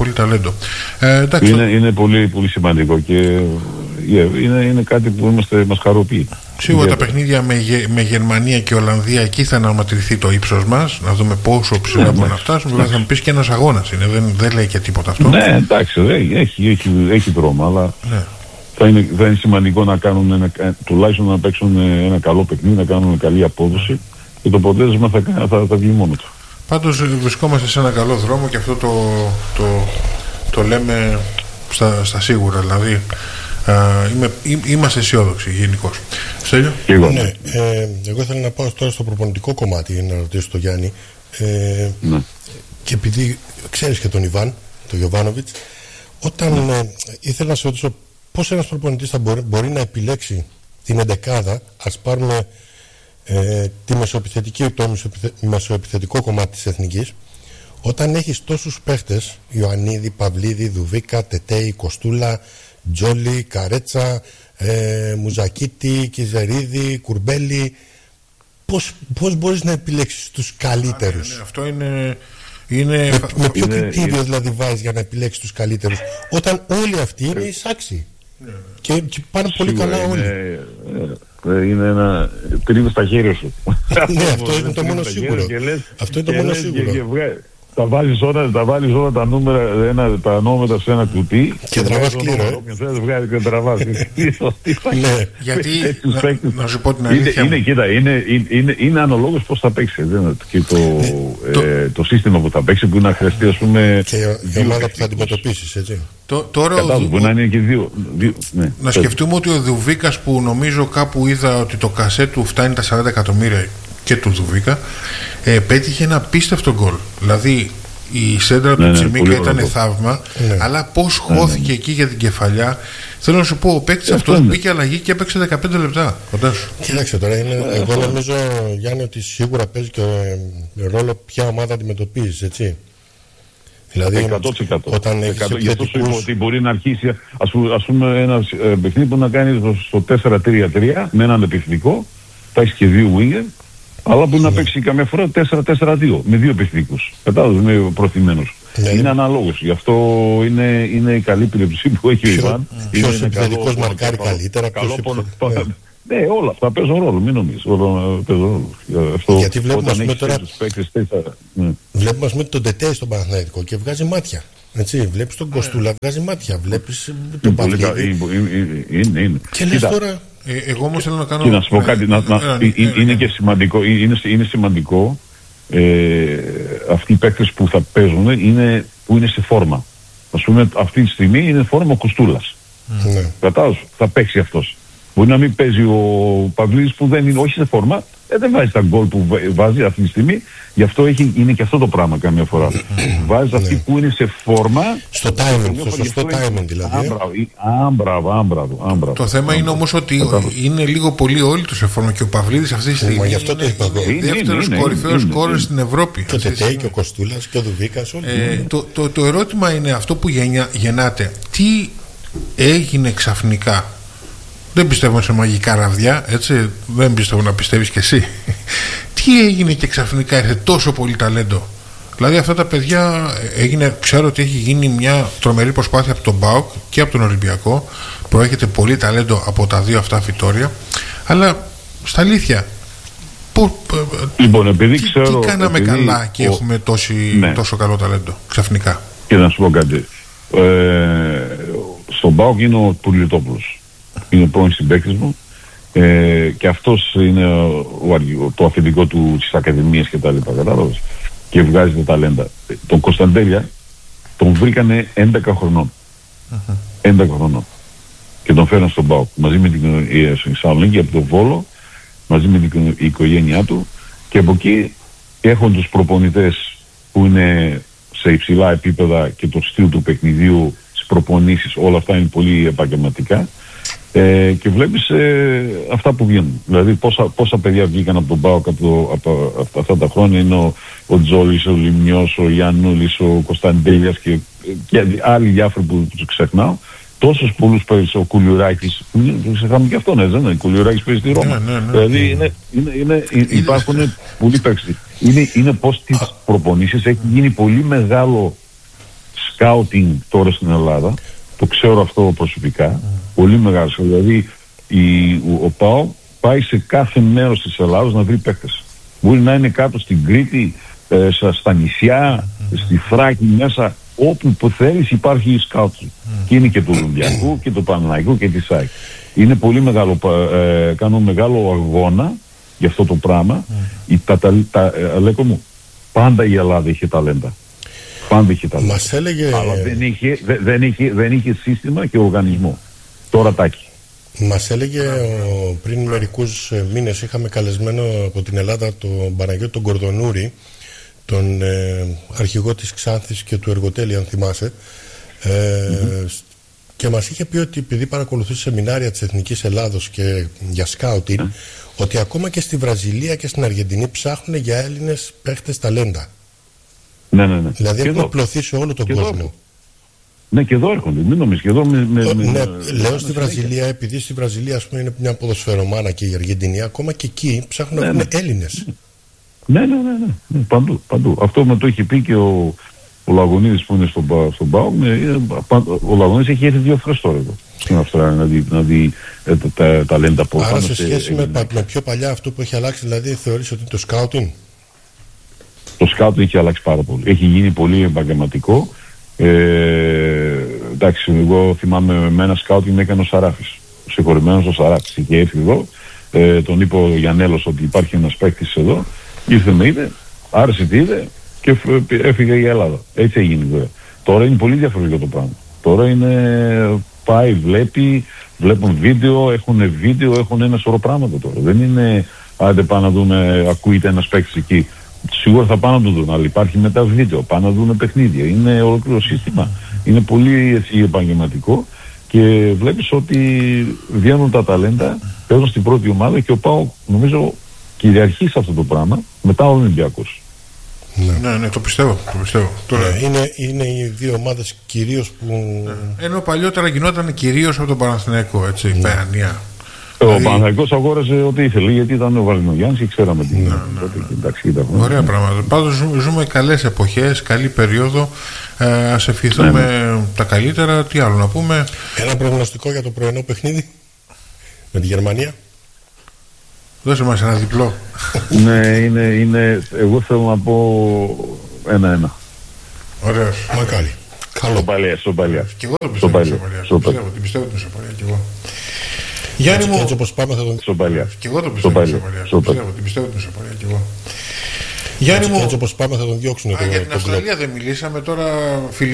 Είναι πολύ, πολύ σημαντικό και είναι κάτι που μας χαροποιεί. Σίγουρα τα παιχνίδια με Γερμανία και Ολλανδία, εκεί θα αναματρηθεί το ύψος μας, να δούμε πόσο ψηλά μπορούμε να φτάσουμε. Βέβαια θα μου πεις και ένας αγώνας είναι, δεν λέει και τίποτα αυτό. Ναι, εντάξει, έχει δρόμο, αλλά θα είναι σημαντικό να κάνουν τουλάχιστον να παίξουν ένα καλό παιχνίδι, να κάνουν καλή απόδοση και το αποτέλεσμα θα βγει μόνο του. Πάντως βρισκόμαστε σε ένα καλό δρόμο και αυτό το λέμε στα σίγουρα, δηλαδή είμαστε αισιόδοξοι γενικώς. Στέλιο? Ναι, εγώ ήθελα να πάω τώρα στο προπονητικό κομμάτι, να ρωτήσω τον Γιάννη, και επειδή ξέρεις και τον Ιβάν, τον Γιοβάνοβιτς, όταν ήθελα να σε ρωτήσω πώς ένας προπονητής θα μπορεί να επιλέξει την εντεκάδα, ας πάρουμε τη μεσοεπιθετική, το μεσοεπιθετικό κομμάτι της εθνικής, όταν έχεις τόσους παίχτες, Ιωαννίδη, Παυλίδη, Δουβίκα, Τετέι, Κοστούλα, Τζόλι, Καρέτσα, Μουζακίτη, Κιζερίδη, Κουρμπέλη, πώς μπορείς να επιλέξεις τους καλύτερους? Αυτό είναι... Με ποιο κριτήριο δηλαδή βάζεις για να επιλέξεις τους καλύτερους, όταν όλοι αυτοί είναι εισάξιοι και πάνε πολύ καλά όλοι? Είναι ένα τρίβει στα χέρια σου. Ναι, αυτό είναι το μόνο σίγουρο. Αυτό είναι το μόνο σίγουρο. Θα βάλεις όλα τα νούμερα, τα νόμερα σε ένα κουτί και τραβάς κλήρο. Και τραβάς. Γιατί, να σου πω την αλήθεια, είναι αναλόγως πώς θα παίξει και το σύστημα που θα παίξει, που να χρειαστεί, ας πούμε, και η ομάδα που θα αντιμετωπίσεις, έτσι. Μπορεί να είναι και δύο. Να σκεφτούμε ότι ο Δουβίκας, που νομίζω κάπου είδα ότι το κασέ του φτάνει τα 40 εκατομμύρια και του Δουβίκα, πέτυχε ένα απίστευτο γκολ. Δηλαδή η σέντρα του Τσιμίκα ήταν θαύμα, αλλά πώς χώθηκε εκεί για την κεφαλιά. Θέλω να σου πω, ο παίκτης αυτός μπήκε αλλαγή και έπαιξε 15 λεπτά. Κοίταξε τώρα, εγώ νομίζω, Γιάννη, ότι σίγουρα παίζει και ρόλο ποια ομάδα αντιμετωπίζεις, έτσι. Δηλαδή, 100%. Όταν έχεις γιατί σου είπα ότι μπορεί να αρχίσει, ας πούμε, ένα παιχνίδι που να κάνει στο 4-3-3 με έναν επιθετικό, θα έχεις και δύο winger, Αλλά μπορεί να παίξει καμιά φορά 4-4-2 με δύο επιθετικούς. Κατάλαβες, με προθυμένους. Είναι αναλόγως. Γι' αυτό είναι η καλή πλειοψηφία που έχει ο Ιβάν. Ποιος επιθετικός μαρκάρει καλύτερα, ναι, όλα αυτά παίζουν ρόλο, μην νομίζεις. Γιατί βλέπουμε τώρα. Βλέπουμε ας πούμε τον Τετέ στον Παναθηναϊκό και βγάζει μάτια. Έτσι, βλέπεις τον Κοστούλα, βγάζει μάτια. Βλέπεις τον Παυλίδη. Είναι. Και λες τώρα. Εγώ όμως θέλω να κάνω. Και να σου πω κάτι. Είναι και σημαντικό. Είναι σημαντικό αυτοί οι παίκτες που θα παίζουν που είναι σε φόρμα. Ας πούμε, αυτή τη στιγμή είναι φόρμα ο Κοστούλας. Κατάλαβες, θα παίξει αυτός. Μπορεί να μην παίζει ο Παυλίδης που δεν είναι όχι σε φόρμα, δεν βάζει τα γκολ που βάζει αυτή τη στιγμή. Γι' αυτό είναι και αυτό το πράγμα καμιά φορά. Βάζει αυτή που είναι σε φόρμα. Στο timing, στο σωστό timing δηλαδή. Άμπραβο. Το θέμα είναι όμως ότι είναι λίγο πολύ όλοι τους σε φόρμα και ο Παυλίδης αυτή τη στιγμή γι' αυτό το είπα εγώ. Δεύτερος κορυφαίος σκόρερ στην Ευρώπη. Και ο Τετέι και ο Κοστούλας και ο Δουβίκας. Το ερώτημα είναι αυτό που γεννάται. Τι έγινε ξαφνικά? Δεν πιστεύω σε μαγικά ραβδιά, έτσι. Δεν πιστεύω να πιστεύεις κι εσύ. Τι έγινε και ξαφνικά ήρθε τόσο πολύ ταλέντο? Δηλαδή αυτά τα παιδιά ξέρω ότι έχει γίνει μια τρομερή προσπάθεια από τον ΠΑΟΚ και από τον Ολυμπιακό. Προέρχεται πολύ ταλέντο από τα δύο αυτά φυτόρια. Αλλά στα αλήθεια, λοιπόν, επειδή ξέρω, τι κάναμε καλά και έχουμε τόσο καλό ταλέντο ξαφνικά? Και να σου πω κάτι. Στον ΠΑΟΚ είναι ο Πουλιτόπουλος. Είναι ο πρώην συμπαίκτης μου και αυτός είναι το αφεντικό του της Ακαδημίας και τα λοιπά, κατάλαβες, και βγάζει τα ταλέντα. Τον Κωνσταντέλια τον βρήκανε 11 χρονών 11 χρονών και τον φέραν στον ΠΑΟΚ μαζί με την Θεσσαλονίκη από τον Βόλο, μαζί με την οικογένειά του, και από εκεί έχουν τους προπονητές που είναι σε υψηλά επίπεδα και το στυλ του παιχνιδίου, τις προπονήσεις, όλα αυτά είναι πολύ επαγγελματικά. Και βλέπεις αυτά που βγαίνουν. Δηλαδή πόσα παιδιά βγήκαν από τον ΠΑΟΚ από αυτά τα χρόνια. Είναι ο Τζόλης, ο Λιμνιός, ο Γιαννούλης, ο Κωνσταντέλιας και άλλοι διάφοροι που τους ξεχνάω. Τόσους πολλούς παίζει ο Κουλιουράκης. Ξεχάμε και αυτόν, δεν είναι? Ο Κουλιουράκης παίζει στη Ρώμα. Δηλαδή υπάρχουν πολλοί παίκτες. Είναι πως τις προπονήσεις έχει γίνει πολύ μεγάλο σκάουτινγκ τώρα στην Ελλάδα. Το ξέρω αυτό προσωπικά. Πολύ μεγάλο. Δηλαδή ο ΠΑΟ πάει σε κάθε μέρος της Ελλάδας να βρει παίκτες. Μπορεί να είναι κάτω στην Κρήτη, στα νησιά, στη Θράκη μέσα, όπου που θέλεις υπάρχει σκάουτινγκ. Και είναι και του Ολυμπιακού και του Παναθηναϊκού και της ΑΕΚ. Είναι πολύ μεγάλο, κάνω μεγάλο αγώνα για αυτό το πράγμα. Λέγω μου, πάντα η Ελλάδα είχε ταλέντα. Πάντα είχε ταλέντα. Μας έλεγε... Αλλά δεν είχε σύστημα και οργανισμό. Τώρα τάκι. Μας έλεγε πριν μερικούς μήνες, είχαμε καλεσμένο από την Ελλάδα τον Παναγιώτη τον Κορδονούρη, τον αρχηγό της Ξάνθης και του Εργοτέλη, αν θυμάσαι, και μας είχε πει ότι επειδή παρακολουθούσε σεμινάρια της Εθνικής Ελλάδος και για σκάουτινγκ, ότι ακόμα και στη Βραζιλία και στην Αργεντινή ψάχνουν για Έλληνες παίχτες ταλέντα. Ναι. Δηλαδή έχουν απλωθεί σε όλο τον κόσμο. Ναι, και εδώ έρχονται. Μην νομίζεις, και εδώ λέω στη Βραζιλία, επειδή στη Βραζιλία ας πούμε είναι μια ποδοσφαιρομάνα και η Αργεντινή, ακόμα και εκεί ψάχνουν να βρουν Έλληνες. Ναι. Παντού. Αυτό με το έχει πει και ο Λαγωνίδης που είναι στον ΠΑΟΚ. Ο Λαγωνίδης έχει έρθει 2 φορές τώρα εδώ στην Αυστραλία να δει τα ταλέντα που άρα σε σχέση με πιο παλιά αυτό που έχει αλλάξει, δηλαδή θεωρείς ότι το σκάουτινγκ? Το σκάουτινγκ έχει αλλάξει πάρα πολύ. Έχει γίνει πολύ επαγγελματικό. Εντάξει, εγώ θυμάμαι με ένα σκάουτινγκ με έκανε ο Σαράφης. Ο συγχωρημένος ο Σαράφης. Είχε έρθει εδώ, τον είπε ο Γιαννέλος ότι υπάρχει ένας παίκτης εδώ. Ήρθε με είδε, άρεσε τι είδε και έφυγε η Ελλάδα. Έτσι έγινε βέβαια. Τώρα είναι πολύ διαφορετικό το πράγμα. Τώρα είναι πάει, βλέπουν βίντεο, έχουν ένα σωρό πράγματα τώρα. Δεν είναι άντε πάμε να δούμε, ακούγεται ένας παίκτης εκεί. Σίγουρα θα πάνε να το δουν, αλλά υπάρχει μετά βίντεο, πάνε να δουν παιχνίδια. Είναι ολόκληρο σύστημα. Είναι πολύ επαγγελματικό και βλέπεις ότι βγαίνουν τα ταλέντα, παίζουν στην πρώτη ομάδα και ο ΠΑΟΚ νομίζω κυριαρχεί σε αυτό το πράγμα μετά ο Ολυμπιακός. Ναι, το πιστεύω. Τώρα... είναι οι δύο ομάδες κυρίως που... Ενώ παλιότερα γινόταν κυρίως από τον Παναθηναϊκό, έτσι, Παιανία. Ο Παναθηναϊκός αγόρασε ό,τι ήθελε, γιατί ήταν ο Βαλινογιάννης και ξέραμε τι είναι. Ωραία πράγματα. Πάντως ζούμε καλές εποχές, καλή περίοδο. Ας ευχηθούμε τα καλύτερα. Τι άλλο να πούμε? Ένα προγνωστικό για το πρωινό παιχνίδι με τη Γερμανία. Δώσε μας ένα διπλό. Ναι, εγώ θέλω να πω 1-1. Ωραίος. Μακάρι. Καλό. Σοπαλία. Και εγώ το πιστεύω την Σοπαλία. Την πιστεύω την Σοπαλία κι εγώ. Γιάννη μου. Έτσι όπως πάμε θα τον... Σοπαλία. Και εγώ το πιστεύω την Σοπαλία. Την πιστεύω την Σοπαλία κι εγώ. Γιάννη μου. Έτσι όπως πάμε θα τον διώξουν. Για την Αυστραλία δεν μιλήσαμε τώρα.